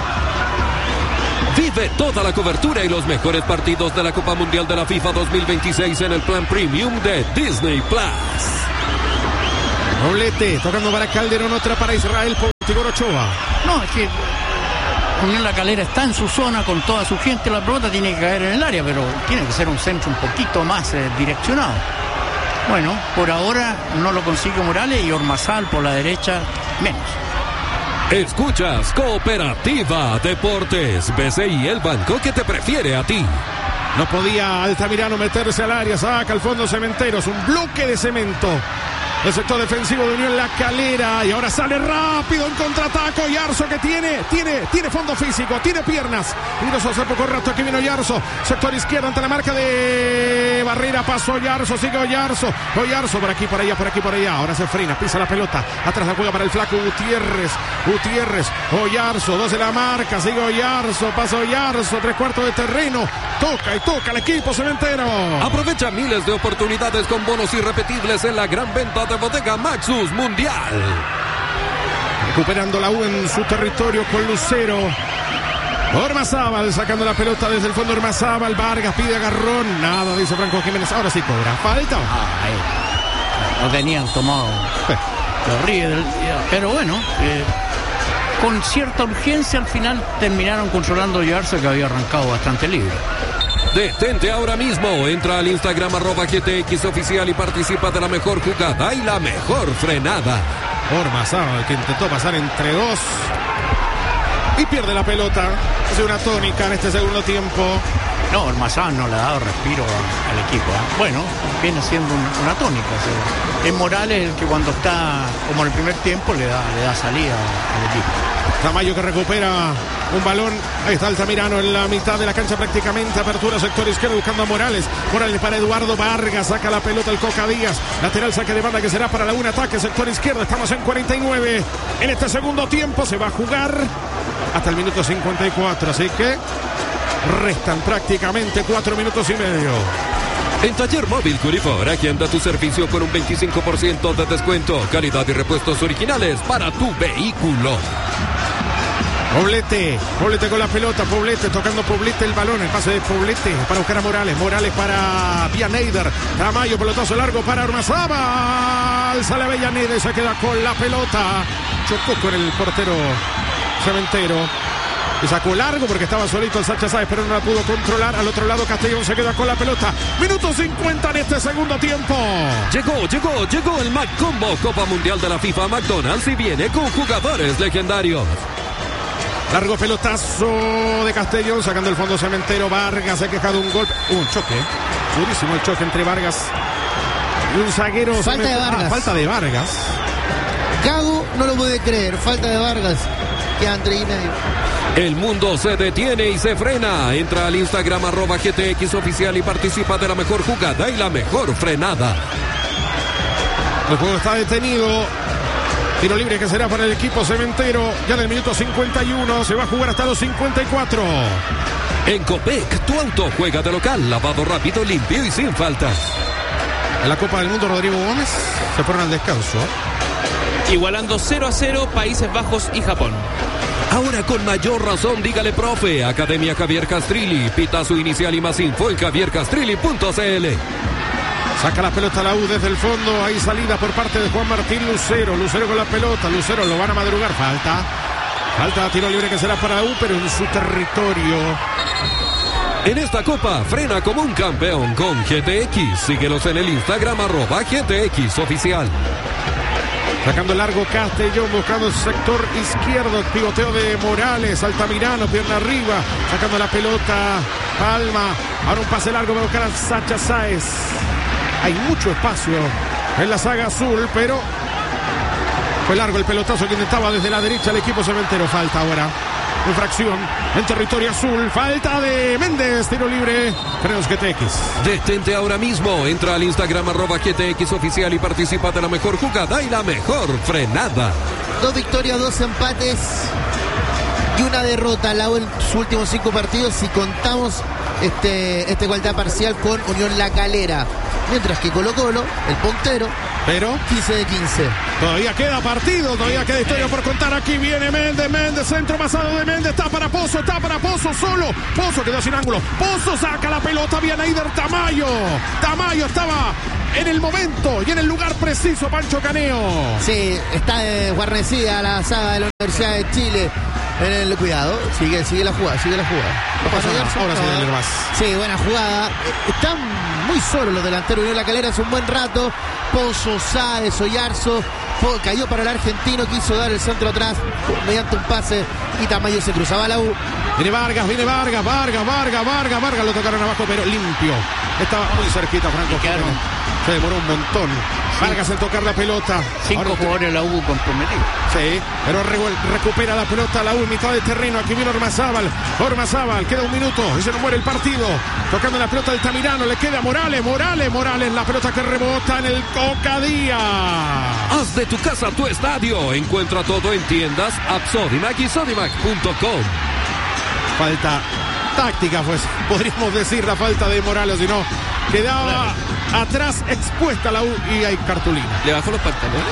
Vive toda la cobertura y los mejores partidos de la Copa Mundial de la FIFA dos mil veintiséis en el plan premium de Disney Plus. Poblete tocando para Calderón, otra para Israel Poblete. Ochoa. No, es que Unión La Calera está en su zona con toda su gente, la pelota tiene que caer en el área, pero tiene que ser un centro un poquito más eh, direccionado. Bueno, por ahora no lo consigue Morales y Ormazábal por la derecha menos. Escuchas Cooperativa Deportes, B C I, el banco que te prefiere a ti. No podía Altamirano meterse al área, saca al fondo Cementeros, un bloque de cemento. El sector defensivo de Unión La Calera y ahora sale rápido en contraataque. Yarzo que tiene, tiene, tiene fondo físico, tiene piernas. Ingresó hace poco rato, aquí vino Yarzo. Sector izquierdo ante la marca de Barrera, pasó Yarzo, sigue Oyarzo. Oyarzo por aquí, por allá, por aquí, por allá. Ahora se frena, pisa la pelota. Atrás la juega para el flaco Gutiérrez. Gutiérrez, Oyarzo, dos de la marca, sigue Oyarzo, pasa Oyarzo, tres cuartos de terreno. Toca y toca el equipo cementero. Aprovecha miles de oportunidades con bonos irrepetibles en la gran venta de Bodega Maxus Mundial. Recuperando la U en su territorio con Lucero. Ormazábal sacando la pelota desde el fondo. Ormazábal, Vargas pide agarrón. Nada, dice Franco Jiménez. Ahora sí cobra. Falta. Ah, lo tenían tomado. Lo ríe del, pero bueno, eh, con cierta urgencia al final terminaron controlando a Yarzo, que había arrancado bastante libre. Detente ahora mismo, entra al Instagram arroba G T X oficial y participa de la mejor jugada y la mejor frenada. Ormazábal que intentó pasar entre dos y pierde la pelota. Hace una tónica en este segundo tiempo. No, Ormazábal no le ha dado respiro a, al equipo, ¿eh? Bueno, viene siendo un, una tónica. O sea, es Morales el que cuando está como en el primer tiempo le da, le da salida al equipo. Tamayo que recupera un balón. Ahí está Altamirano en la mitad de la cancha prácticamente. Apertura sector izquierdo buscando a Morales. Morales para Eduardo Vargas. Saca la pelota el Coca Díaz. Lateral saque de banda que será para la un ataque. Sector izquierdo. Estamos en cuarenta y nueve. En este segundo tiempo se va a jugar hasta el minuto cincuenta y cuatro. Así que restan prácticamente cuatro minutos y medio. En Taller Móvil Curifor, agenda tu servicio con un veinticinco por ciento de descuento. Calidad y repuestos originales para tu vehículo. Poblete, Poblete con la pelota, Poblete tocando Poblete el balón, el pase de Poblete para buscar a Morales, Morales para Villaneider, Tamayo, pelotazo largo para Ormazábal, sale Villaneider y se queda con la pelota, chocó con el portero Cementero, y sacó largo porque estaba solito el Sacha Sáez, pero no la pudo controlar. Al otro lado Castellón se queda con la pelota, minuto cincuenta en este segundo tiempo. Llegó, llegó, llegó el Mac Combo, Copa Mundial de la FIFA McDonald's y viene con jugadores legendarios. Largo pelotazo de Castellón, sacando el fondo Cementero. Vargas se ha quejado un golpe, un choque, durísimo el choque entre Vargas y un zaguero. Falta de Vargas. Ah, falta de Vargas. Gago no lo puede creer, falta de Vargas. Quedan tres y medio. El mundo se detiene y se frena. Entra al Instagram arroba G T X oficial y participa de la mejor jugada y la mejor frenada. El juego está detenido. Tiro libre que será para el equipo cementero. Ya en el minuto cincuenta y uno. Se va a jugar hasta los cincuenta y cuatro. En Copec, tu auto juega de local. Lavado rápido, limpio y sin faltas. En la Copa del Mundo, Rodrigo Gómez se fueron al descanso. Igualando cero a cero Países Bajos y Japón. Ahora con mayor razón, dígale profe. Academia Javier Castrilli. Pita su inicial y más info en javier castrilli punto c l. Saca la pelota la U desde el fondo. Hay salida por parte de Juan Martín Lucero. Lucero con la pelota. Lucero lo van a madrugar. Falta. Falta. Tiro libre que será para la U, pero en su territorio. En esta copa, frena como un campeón con G T X. Síguelos en el Instagram arroba G T X oficial. Sacando el largo Castellón, buscando el sector izquierdo, pivoteo de Morales, Altamirano, pierna arriba, sacando la pelota, Palma, ahora un pase largo para buscar a Sacha Sáez. Hay mucho espacio en la saga azul, pero fue largo el pelotazo que intentaba desde la derecha el equipo cementero. Falta ahora, infracción en territorio azul, falta de Méndez, tiro libre, frenos G T X. Detente ahora mismo, entra al Instagram arroba G T X oficial y participa de la mejor jugada y la mejor frenada. Dos victorias, dos empates y una derrota. La U en sus últimos cinco partidos, si contamos este, este igualdad parcial con Unión La Calera. Mientras que Colo Colo, el puntero, Pero quince de quince. Todavía queda partido, todavía queda historia por contar. Aquí viene Méndez, Méndez, centro pasado de Méndez, está para Pozo, está para Pozo solo. Pozo quedó sin ángulo. Pozo saca la pelota, viene Eider Tamayo. Tamayo estaba en el momento y en el lugar preciso, Pancho Caneo. Sí, está eh, guarnecida la saga de la Universidad de Chile. En el cuidado, sigue, sigue la jugada, sigue la jugada. No pasa nada, ahora sí dale más. Sí, buena jugada. Están muy solos los delanteros. Unión La Calera hace un buen rato. Pozo, Sáez, Oyarzo. Cayó para el argentino, quiso dar el centro atrás mediante un pase y Tamayo se cruzaba la U. Viene Vargas, viene Vargas, Vargas, Vargas, Vargas, Vargas. Lo tocaron abajo, pero limpio. Estaba muy cerquita, Franco. Se demoró un montón. Vargas en tocar la pelota. Cinco Ahora jugadores de la U comprometidos. Sí, pero re recupera la pelota la U en mitad de terreno. Aquí viene Ormazábal. Ormazábal, queda un minuto y se nos muere el partido. Tocando la pelota del Tamirano, le queda Morales, Morales, Morales. La pelota que rebota en el Coca Díaz. Haz de tu casa tu estadio. Encuentra todo en tiendas App Sodimac y Sodimac punto com. Falta táctica, pues podríamos decir la falta de Morales, si no quedaba atrás expuesta la U y hay cartulina. ¿Le bajó los pantalones?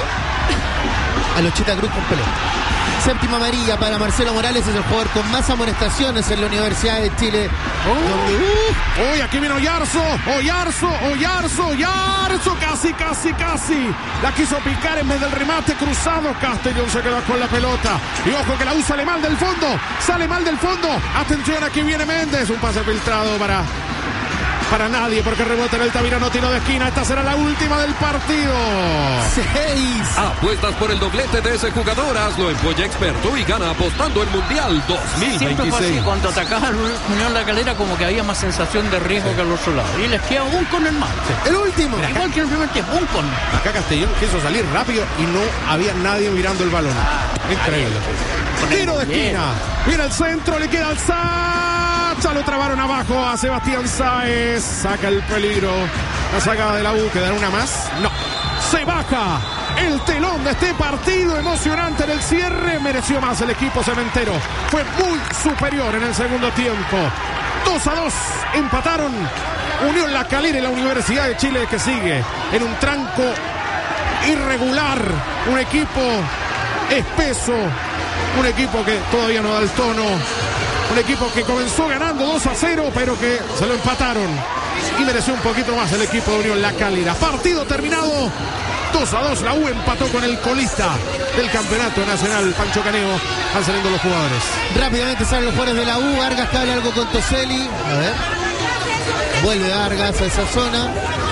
A los Chita Cruz con pelota. Séptima amarilla para Marcelo Morales, es el jugador con más amonestaciones en la Universidad de Chile. Oh. Donde, uh, uy, aquí viene Oyarzo, Oyarzo, Oyarzo, Oyarzo, casi, casi, casi. La quiso picar en vez del remate cruzado. Castellón se quedó con la pelota. Y ojo que la U sale mal del fondo, sale mal del fondo. Atención, aquí viene Méndez, un pase filtrado para... Para nadie, porque rebota en el Tamirano, tiro de esquina. Esta será la última del partido. Seis. Apuestas por el doblete de ese jugador. Hazlo en Polla Experto y gana apostando el Mundial dos mil veintiséis. Siempre fue así. Cuando atacaba Unión La Calera, como que había más sensación de riesgo que al otro lado. Y les queda un con el mal. Sí. El último. Acá, igual que en el primer tiempo, un con. Acá Castellón quiso salir rápido y no había nadie mirando el balón. Ah, increíble. Tiro de esquina. Viene al centro, le queda al Sacha. Lo trabaron abajo a Sebastián Sáez. Saca el peligro. La saga de la U. ¿Quedará una más? No. Se baja el telón de este partido emocionante en el cierre. Mereció más el equipo cementero. Fue muy superior en el segundo tiempo. dos a dos. Empataron Unión La Calera y la Universidad de Chile, que sigue en un tranco irregular. Un equipo espeso. Un equipo que todavía no da el tono. Un equipo que comenzó ganando dos a cero, pero que se lo empataron. Y mereció un poquito más el equipo de Unión La Calera. Partido terminado. dos a dos. La U empató con el colista del campeonato nacional, Pancho Caneo. Van saliendo los jugadores. Rápidamente salen los jugadores de la U. Vargas que habla algo con Toselli. A ver. Vuelve Vargas a esa zona.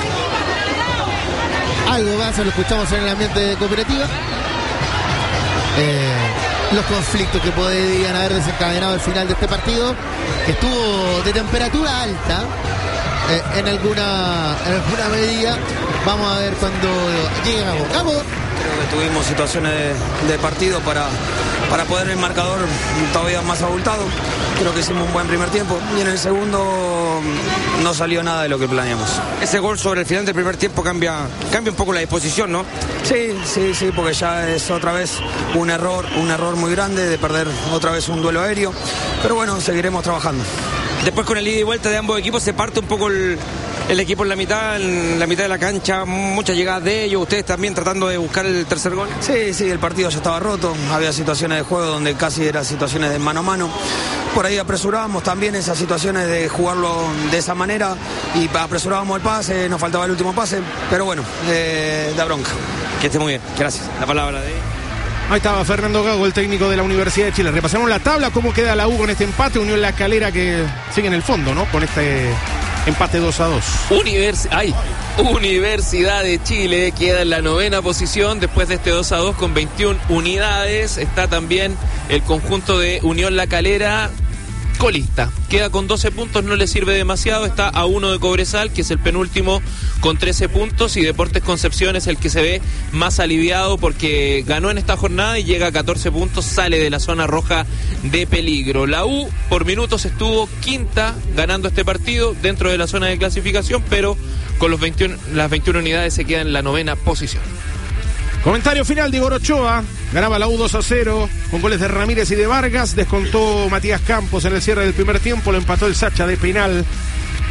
Algo más, lo escuchamos en el ambiente de cooperativa. Eh... Los conflictos que podrían haber desencadenado al final de este partido, que estuvo de temperatura alta eh, en alguna en alguna medida. Vamos a ver cuando llegue a Cabo. Creo que tuvimos situaciones de, de partido para, para poder el marcador todavía más abultado. Creo que hicimos un buen primer tiempo y en el segundo no salió nada de lo que planeamos. Ese gol sobre el final del primer tiempo cambia, cambia un poco la disposición, ¿no? Sí, sí, sí, porque ya es otra vez un error, un error muy grande de perder otra vez un duelo aéreo. Pero bueno, seguiremos trabajando. Después con el ida y vuelta de ambos equipos se parte un poco el, el equipo en la mitad, en la mitad de la cancha, muchas llegadas de ellos, ustedes también tratando de buscar el tercer gol. Sí, sí, el partido ya estaba roto, había situaciones de juego donde casi eran situaciones de mano a mano. Por ahí apresurábamos también esas situaciones de jugarlo de esa manera y apresurábamos el pase, nos faltaba el último pase, pero bueno, eh, da bronca. Que esté muy bien, gracias. La palabra de... Ahí estaba Fernando Gago, el técnico de la Universidad de Chile. Repasamos la tabla, cómo queda la U con este empate. Unión La Calera que sigue en el fondo, ¿no? Con este empate dos a dos. Univers... Ay. Universidad de Chile queda en la novena posición después de este dos a dos con veintiuna unidades. Está también el conjunto de Unión La Calera, colista. Queda con doce puntos, no le sirve demasiado. Está a uno de Cobresal, que es el penúltimo, con trece puntos. Y Deportes Concepción es el que se ve más aliviado porque ganó en esta jornada y llega a catorce puntos. Sale de la zona roja de peligro. La U por minutos estuvo quinta ganando este partido dentro de la zona de clasificación, pero con los veintiuno, las veintiuna unidades se queda en la novena posición. Comentario final de Igor Ochoa. Ganaba la U dos a cero con goles de Ramírez y de Vargas. Descontó Matías Campos en el cierre del primer tiempo. Lo empató el Sacha de penal.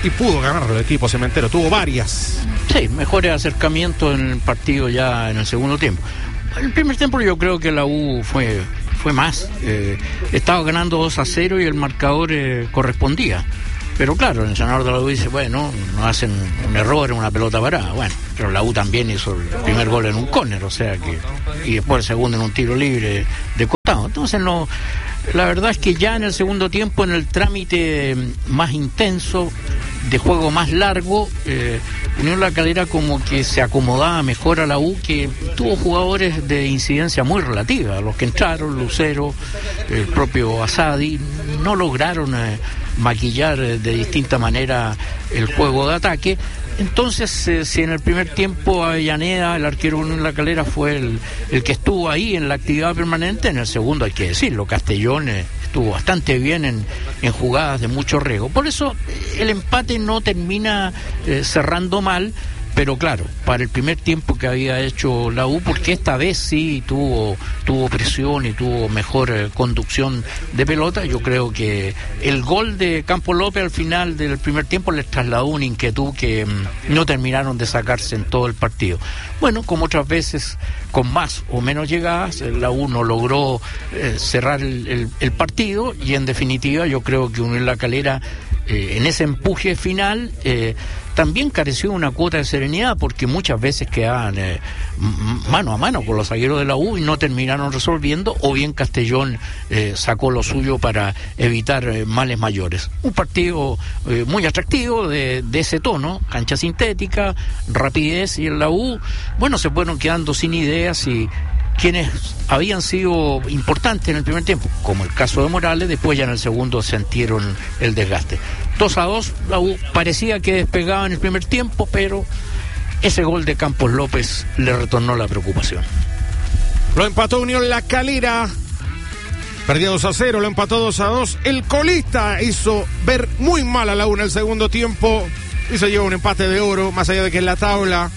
y pudo ganar el equipo cementero, tuvo varias. Sí, mejores acercamientos en el partido ya en el segundo tiempo. En el primer tiempo yo creo que la U fue, fue más. Eh, estaba ganando dos a cero y el marcador eh, correspondía. Pero claro, el entrenador de la U dice, bueno, no hacen un error en una pelota parada. Bueno, pero la U también hizo el primer gol en un córner, o sea que, y después el segundo en un tiro libre de costado. Entonces no, la verdad es que ya en el segundo tiempo, en el trámite más intenso, de juego más largo, eh, Unión La Calera como que se acomodaba mejor a la U, que tuvo jugadores de incidencia muy relativa. Los que entraron, Lucero, el propio Asadi, no lograron eh, maquillar eh, de distinta manera el juego de ataque. Entonces, eh, si en el primer tiempo Avellaneda, el arquero Unión La Calera, fue el, el que estuvo ahí en la actividad permanente, en el segundo hay que decirlo, Castellón eh, estuvo bastante bien en, en jugadas de mucho riesgo. Por eso eh, el empate no termina eh, cerrando mal, pero claro, para el primer tiempo que había hecho la U, porque esta vez sí tuvo tuvo presión y tuvo mejor eh, conducción de pelota, yo creo que el gol de Campos López al final del primer tiempo les trasladó una inquietud que mm, no terminaron de sacarse en todo el partido. Bueno, como otras veces, con más o menos llegadas, la U no logró eh, cerrar el, el, el partido, y en definitiva yo creo que Unión La Calera eh, en ese empuje final eh, también careció de una cuota de serenidad, porque muchas veces quedaban eh, mano a mano con los zagueros de la U y no terminaron resolviendo, o bien Castellón eh, sacó lo suyo para evitar eh, males mayores. Un partido eh, muy atractivo de, de ese tono, cancha sintética, rapidez, y en la U, bueno, se fueron quedando sin ideas, y quienes habían sido importantes en el primer tiempo, como el caso de Morales, después ya en el segundo sintieron el desgaste. dos a dos, la U parecía que despegaba en el primer tiempo, pero ese gol de Campos López le retornó la preocupación. Lo empató Unión La Calera, perdía dos a cero, lo empató dos a dos. El colista hizo ver muy mal a la U en el segundo tiempo y se lleva un empate de oro, más allá de que en la tabla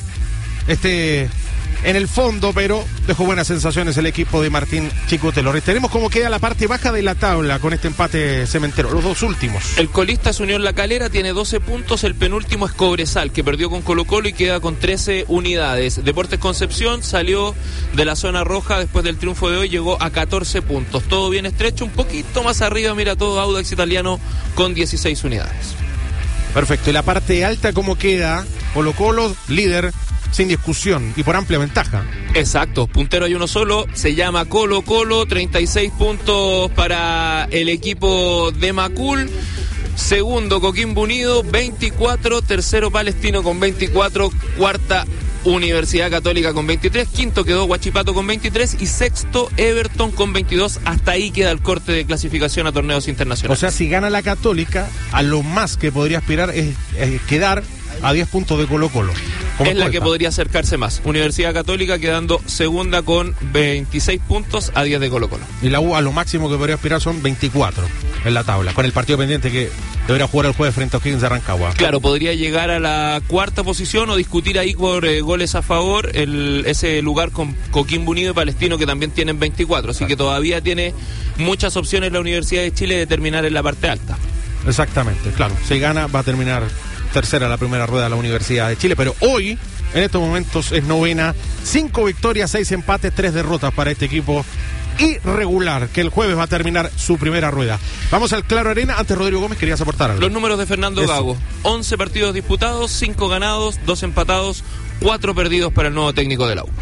esté en el fondo, pero dejó buenas sensaciones el equipo de Martín Chicotelo. Tenemos cómo queda la parte baja de la tabla con este empate cementero, los dos últimos. El colista es Unión La Calera, tiene doce puntos, el penúltimo es Cobresal, que perdió con Colo Colo y queda con trece unidades. Deportes Concepción salió de la zona roja después del triunfo de hoy, llegó a catorce puntos, todo bien estrecho, un poquito más arriba, mira todo Audax Italiano con dieciséis unidades. Perfecto, y la parte alta cómo queda, Colo Colo, líder, sin discusión y por amplia ventaja. Exacto, puntero hay uno solo, se llama Colo Colo, treinta y seis puntos para el equipo de Macul. Segundo Coquimbo Unido, veinticuatro, tercero Palestino con veinticuatro, cuarta Universidad Católica con veintitrés, quinto quedó Huachipato con veintitrés y sexto Everton con veintidós. Hasta ahí queda el corte de clasificación a torneos internacionales. O sea, si gana la Católica, a lo más que podría aspirar es, es quedar a diez puntos de Colo Colo. Es la que podría acercarse más. Universidad Católica quedando segunda con veintiséis puntos a diez de Colo Colo. Y la U a lo máximo que podría aspirar son veinticuatro en la tabla, con el partido pendiente que deberá jugar el jueves frente a O'Higgins de Rancagua. Claro, podría llegar a la cuarta posición o discutir ahí por eh, goles a favor el, ese lugar con Coquimbo Unido y Palestino, que también tienen veinticuatro. Así claro, que todavía tiene muchas opciones la Universidad de Chile de terminar en la parte alta. Exactamente, claro. Si gana va a terminar tercera la primera rueda de la Universidad de Chile, pero hoy, en estos momentos, es novena. Cinco victorias, seis empates, tres derrotas para este equipo irregular, que el jueves va a terminar su primera rueda. Vamos al Claro Arena. Antes, Rodrigo Gómez, querías aportar algo. Los números de Fernando Eso. Gago: once partidos disputados, cinco ganados, dos empatados, cuatro perdidos para el nuevo técnico de la U.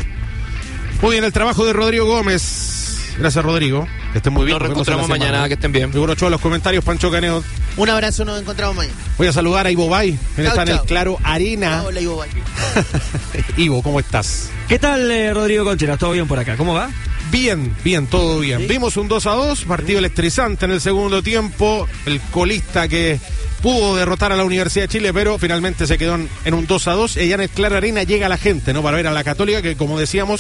Muy bien el trabajo de Rodrigo Gómez. Gracias, Rodrigo. Que estén muy bien. Nos reencontramos mañana, que estén bien. Seguro Ochoa, los comentarios, Pancho Caneo. Un abrazo, nos encontramos mañana. Voy a saludar a Ivo Bay, que está en el Claro Arena. Hola, Ivo Bay. Ivo, ¿cómo estás? ¿Qué tal, eh, Rodrigo Concheras? ¿Todo bien por acá? ¿Cómo va? Bien, bien, todo bien. ¿Sí? Vimos un dos a dos, partido electrizante en el segundo tiempo. El colista que pudo derrotar a la Universidad de Chile, pero finalmente se quedó en, en un dos a dos. Y allá en el Claro Arena llega la gente, ¿no? Para ver a la Católica, que como decíamos,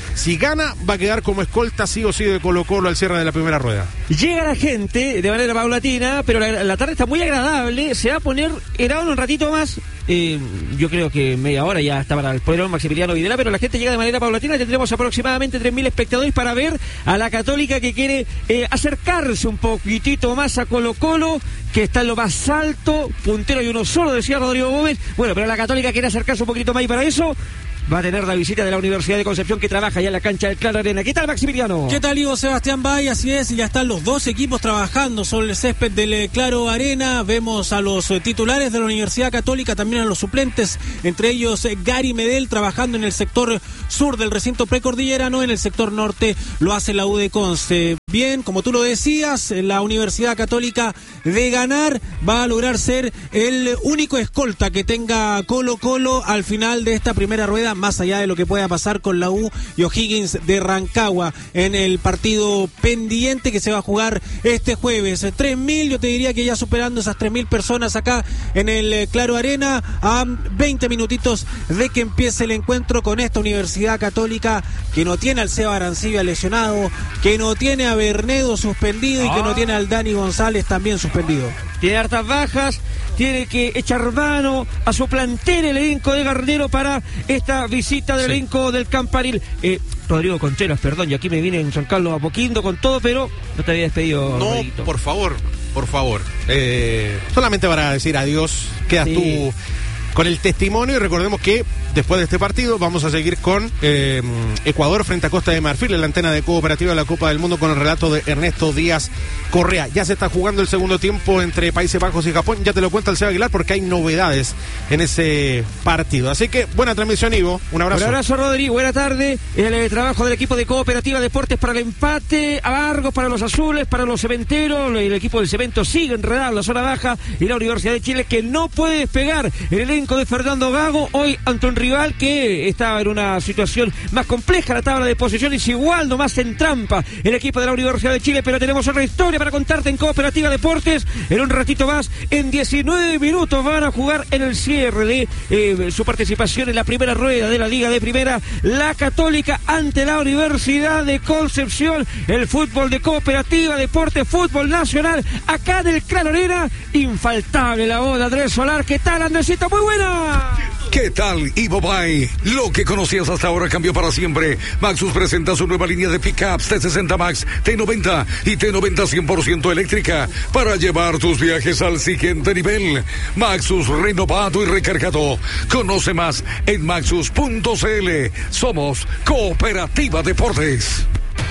si gana, va a quedar como escolta sí o sí de Colo-Colo al cierre de la primera rueda. Llega la gente de manera paulatina, pero la, la tarde está muy agradable. Se va a poner helado en un ratito más. Eh, yo creo que media hora ya está para el poderón Maximiliano Videla, pero la gente llega de manera paulatina. Tendremos aproximadamente tres mil espectadores para ver a la Católica, que quiere eh, acercarse un poquitito más a Colo-Colo, que está en lo más alto, puntero y uno solo, decía Rodrigo Gómez. Bueno, pero la Católica quiere acercarse un poquito más, y para eso va a tener la visita de la Universidad de Concepción, que trabaja ya en la cancha del Claro Arena. ¿Qué tal, Maximiliano? ¿Qué tal, Ivo Sebastián Bay? Así es, ya están los dos equipos trabajando sobre el césped del Claro Arena. Vemos a los titulares de la Universidad Católica, también a los suplentes, entre ellos Gary Medel, trabajando en el sector sur del recinto precordillerano. En el sector norte lo hace la U de Conce. Bien, como tú lo decías, la Universidad Católica, de ganar, va a lograr ser el único escolta que tenga Colo-Colo al final de esta primera rueda, más allá de lo que pueda pasar con la U y O'Higgins de Rancagua en el partido pendiente que se va a jugar este jueves. tres mil, yo te diría que ya superando esas tres mil personas acá en el Claro Arena, a veinte minutitos de que empiece el encuentro con esta Universidad Católica, que no tiene al Seba Arancibia lesionado, que no tiene a Bernedo suspendido y que no tiene al Dani González también suspendido. Tiene hartas bajas, tiene que echar mano a su plantel el elenco de Garnero para esta visita del sí. elenco del Campanil. Eh, Rodrigo Concheros, perdón, y aquí me vine en San Carlos Apoquindo con todo, pero no te había despedido. No, Rodriguito. por favor, por favor. Eh, solamente para decir adiós, quedas sí. tú con el testimonio, y recordemos que después de este partido vamos a seguir con eh, Ecuador frente a Costa de Marfil en la antena de Cooperativa de la Copa del Mundo, con el relato de Ernesto Díaz Correa. Ya se está jugando el segundo tiempo entre Países Bajos y Japón, ya te lo cuenta el Seba Aguilar, porque hay novedades en ese partido. Así que buena transmisión, Ivo, un abrazo. Un abrazo, Rodrigo, buena tarde. El eh, trabajo del equipo de Cooperativa Deportes para el empate, a Vargos para los azules, para los cementeros. El equipo del cemento sigue enredado en la zona baja, y la Universidad de Chile, que no puede despegar. El elenco de Fernando Gago hoy ante un rival que estaba en una situación más compleja, la tabla de posiciones igual, nomás en trampa el equipo de la Universidad de Chile. Pero tenemos otra historia para contarte en Cooperativa Deportes en un ratito más. En diecinueve minutos van a jugar en el cierre de eh, su participación en la primera rueda de la Liga de Primera, la Católica ante la Universidad de Concepción. El fútbol de Cooperativa Deportes, fútbol nacional, acá del Claro Arena. Infaltable la voz de Andrés Solar. ¿Qué tal, Andresito? Muy buena. ¿Qué tal, Ivo Bay? Lo que conocías hasta ahora cambió para siempre. Maxus presenta su nueva línea de pickups T sesenta Max, T noventa y T noventa cien por ciento eléctrica, para llevar tus viajes al siguiente nivel. Maxus, renovado y recargado. Conoce más en maxus punto c l. Somos Cooperativa Deportes.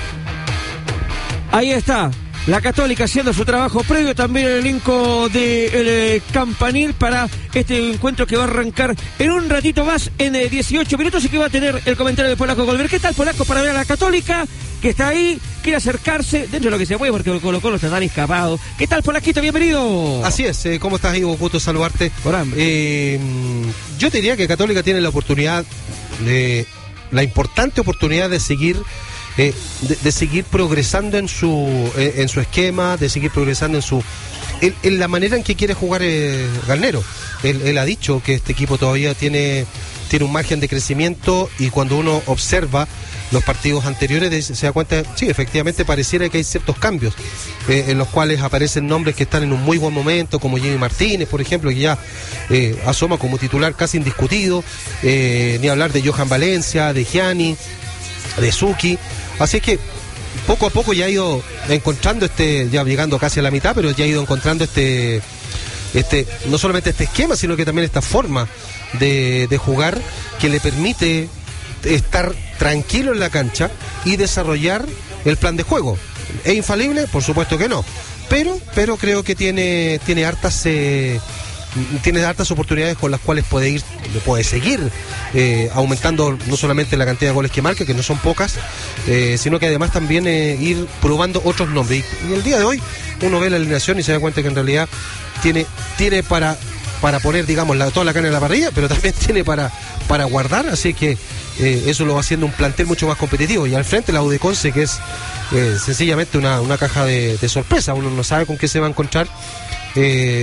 Ahí está la Católica haciendo su trabajo previo, también el elenco de el Campanil, para este encuentro que va a arrancar en un ratito más, en eh, dieciocho minutos, y que va a tener el comentario de Polaco Golver. ¿Qué tal, Polaco, para ver a la Católica, que está ahí, quiere acercarse dentro de lo que se puede, porque el Colo-Colo está tan escapado? ¿Qué tal, Polaquito? Bienvenido. Así es, eh, ¿cómo estás, Ivo? Gusto saludarte. Eh, yo te diría que Católica tiene la oportunidad, de, la importante oportunidad de seguir Eh, de, de seguir progresando en su eh, en su esquema, de seguir progresando en su en, en la manera en que quiere jugar eh, Garnero. Él, él ha dicho que este equipo todavía tiene tiene un margen de crecimiento, y cuando uno observa los partidos anteriores de, se da cuenta, sí, efectivamente pareciera que hay ciertos cambios eh, en los cuales aparecen nombres que están en un muy buen momento, como Jimmy Martínez, por ejemplo, que ya eh, asoma como titular casi indiscutido, eh, ni hablar de Johan Valencia, de Gianni, de Suki. Así que poco a poco ya ha ido encontrando este, ya llegando casi a la mitad, pero ya ha ido encontrando este, este, no solamente este esquema, sino que también esta forma de, de jugar, que le permite estar tranquilo en la cancha y desarrollar el plan de juego. ¿Es infalible? Por supuesto que no, pero, pero creo que tiene, tiene hartas eh, tiene hartas oportunidades con las cuales puede ir, puede seguir eh, aumentando no solamente la cantidad de goles que marca, que no son pocas, eh, sino que además también eh, ir probando otros nombres. Y, y el día de hoy uno ve la alineación y se da cuenta que en realidad tiene, tiene para, para poner, digamos, la, toda la carne en la parrilla, pero también tiene para, para guardar, así que eh, eso lo va haciendo un plantel mucho más competitivo. Y al frente la U de Conce, que es eh, sencillamente una, una caja de, de sorpresa. Uno no sabe con qué se va a encontrar, Eh,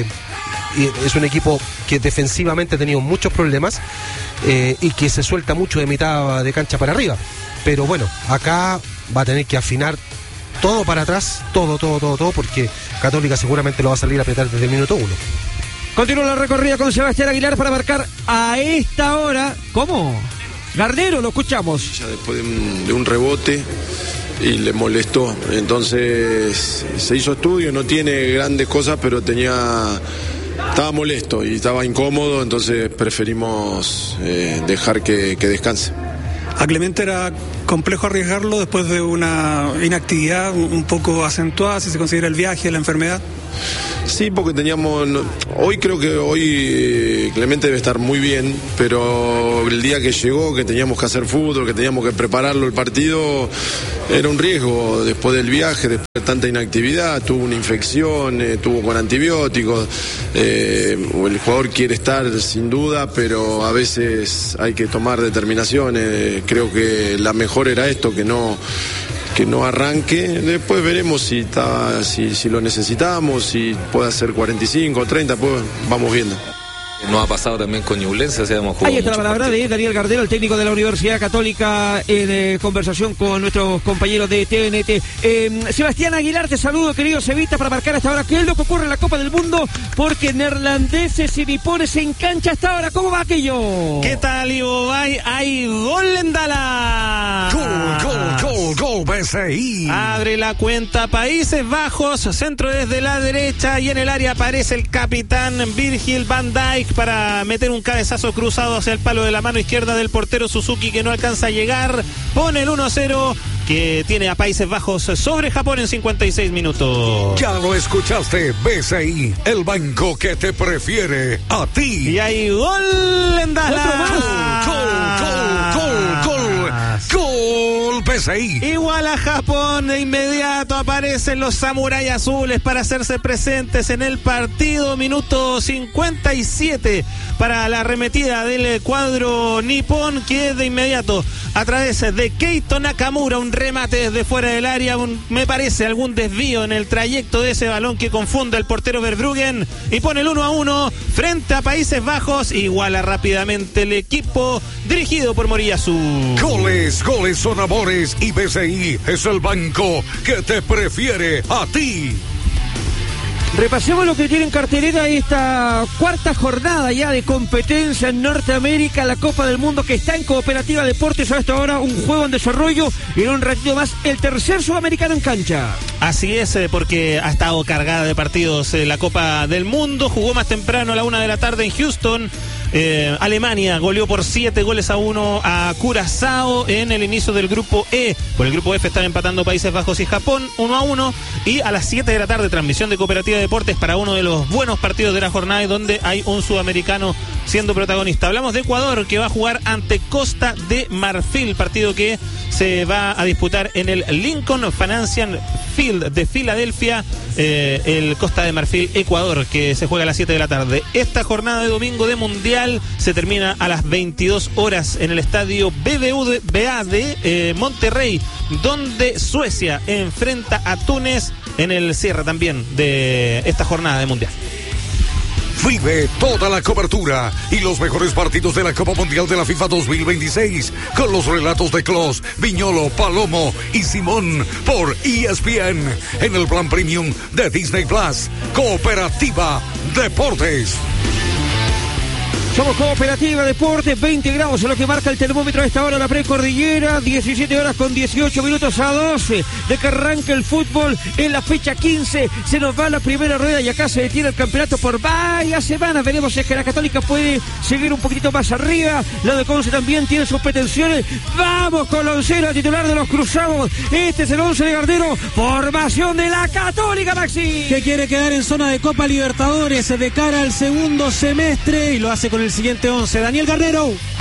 y es un equipo que defensivamente ha tenido muchos problemas eh, y que se suelta mucho de mitad de cancha para arriba. Pero bueno, acá va a tener que afinar todo para atrás, todo, todo, todo, todo, porque Católica seguramente lo va a salir a apretar desde el minuto uno. Continúa la recorrida con Sebastián Aguilar para marcar a esta hora. ¿Cómo? Gardero, lo escuchamos. Ya después de un, de un rebote y le molestó. Entonces se hizo estudio, no tiene grandes cosas, pero tenía... Estaba molesto y estaba incómodo, entonces preferimos eh, dejar que, que descanse. A Clemente era complejo arriesgarlo después de una inactividad un poco acentuada, si se considera el viaje, la enfermedad. Sí, porque teníamos... Hoy creo que hoy eh, Clemente debe estar muy bien, pero el día que llegó, que teníamos que hacer fútbol, que teníamos que prepararlo el partido, era un riesgo después del viaje, después de tanta inactividad, tuvo una infección, eh, tuvo con antibióticos, eh, el jugador quiere estar sin duda, pero a veces hay que tomar determinaciones. Creo que la mejor era esto, que no... que no arranque, después veremos si está, si, si lo necesitamos, si puede hacer cuarenta y cinco, treinta, pues vamos viendo. Nos ha pasado también con Ñublense, o sea, hemos jugado. Ahí está la palabra de Daniel Gardero, el técnico de la Universidad Católica, en eh, conversación con nuestros compañeros de T N T. Eh, Sebastián Aguilar, te saludo, querido Cevita, para marcar hasta ahora qué es lo que ocurre en la Copa del Mundo, porque neerlandeses y nipones en cancha hasta ahora. ¿Cómo va aquello? ¿Qué tal, Ivo Bay? Hay gol en Dallas. Gol, gol, gol, gol, B C I. Abre la cuenta Países Bajos, centro desde la derecha y en el área aparece el capitán Virgil van Dijk para meter un cabezazo cruzado hacia el palo de la mano izquierda del portero Suzuki, que no alcanza a llegar. Pone el uno a cero que tiene a Países Bajos sobre Japón en cincuenta y seis minutos. Ya lo escuchaste, B C I, el banco que te prefiere a ti. Y hay gol en Dallas. Gol, gol, gol, gol, gol, B C I. Igual a Japón, de inmediato aparecen los samuráis azules para hacerse presentes en el partido. Minuto cincuenta y siete para la arremetida del cuadro nipón, que de inmediato a través de Keito Nakamura, un remate desde fuera del área, un, me parece algún desvío en el trayecto de ese balón que confunde al portero Verbruggen y pone el uno a uno frente a Países Bajos. Iguala rápidamente el equipo dirigido por Moriyasu. Goles, goles son amores y B C I es el banco que te prefiere a ti. Repasemos lo que tiene en cartelera esta cuarta jornada ya de competencia en Norteamérica, la Copa del Mundo, que está en Cooperativa Deportes. A esta hora un juego en desarrollo y en un ratito más el tercer sudamericano en cancha. Así es, porque ha estado cargada de partidos eh, la Copa del Mundo. Jugó más temprano a la una de la tarde en Houston. Eh, Alemania goleó por siete goles a uno a Curazao en el inicio del grupo E. Por el grupo F están empatando Países Bajos y Japón uno a uno. Y a las siete de la tarde, transmisión de Cooperativa Deportes para uno de los buenos partidos de la jornada, y donde hay un sudamericano siendo protagonista. Hablamos de Ecuador, que va a jugar ante Costa de Marfil, partido que se va a disputar en el Lincoln Financial Field de Filadelfia, eh, el Costa de Marfil, Ecuador, que se juega a las siete de la tarde. Esta jornada de domingo de Mundial se termina a las veintidós horas en el estadio B B V A de eh, Monterrey, donde Suecia enfrenta a Túnez en el cierre también de esta jornada de Mundial. Vive toda la cobertura y los mejores partidos de la Copa Mundial de la FIFA dos mil veintiséis con los relatos de Clos, Viñolo, Palomo y Simón por E S P N en el plan premium de Disney Plus. Cooperativa Deportes. Somos Cooperativa Deportes, veinte grados en lo que marca el termómetro a esta hora, la precordillera, diecisiete horas con dieciocho minutos a doce de que arranca el fútbol en la fecha quince. Se nos va la primera rueda y acá se detiene el campeonato por varias semanas. Veremos si es que la Católica puede seguir un poquitito más arriba. La de Conce también tiene sus pretensiones. Vamos con la oncena titular de los Cruzados. Este es el once de Gardero, formación de la Católica, Maxi, que quiere quedar en zona de Copa Libertadores de cara al segundo semestre, y lo hace con el siguiente once. Daniel Gardero.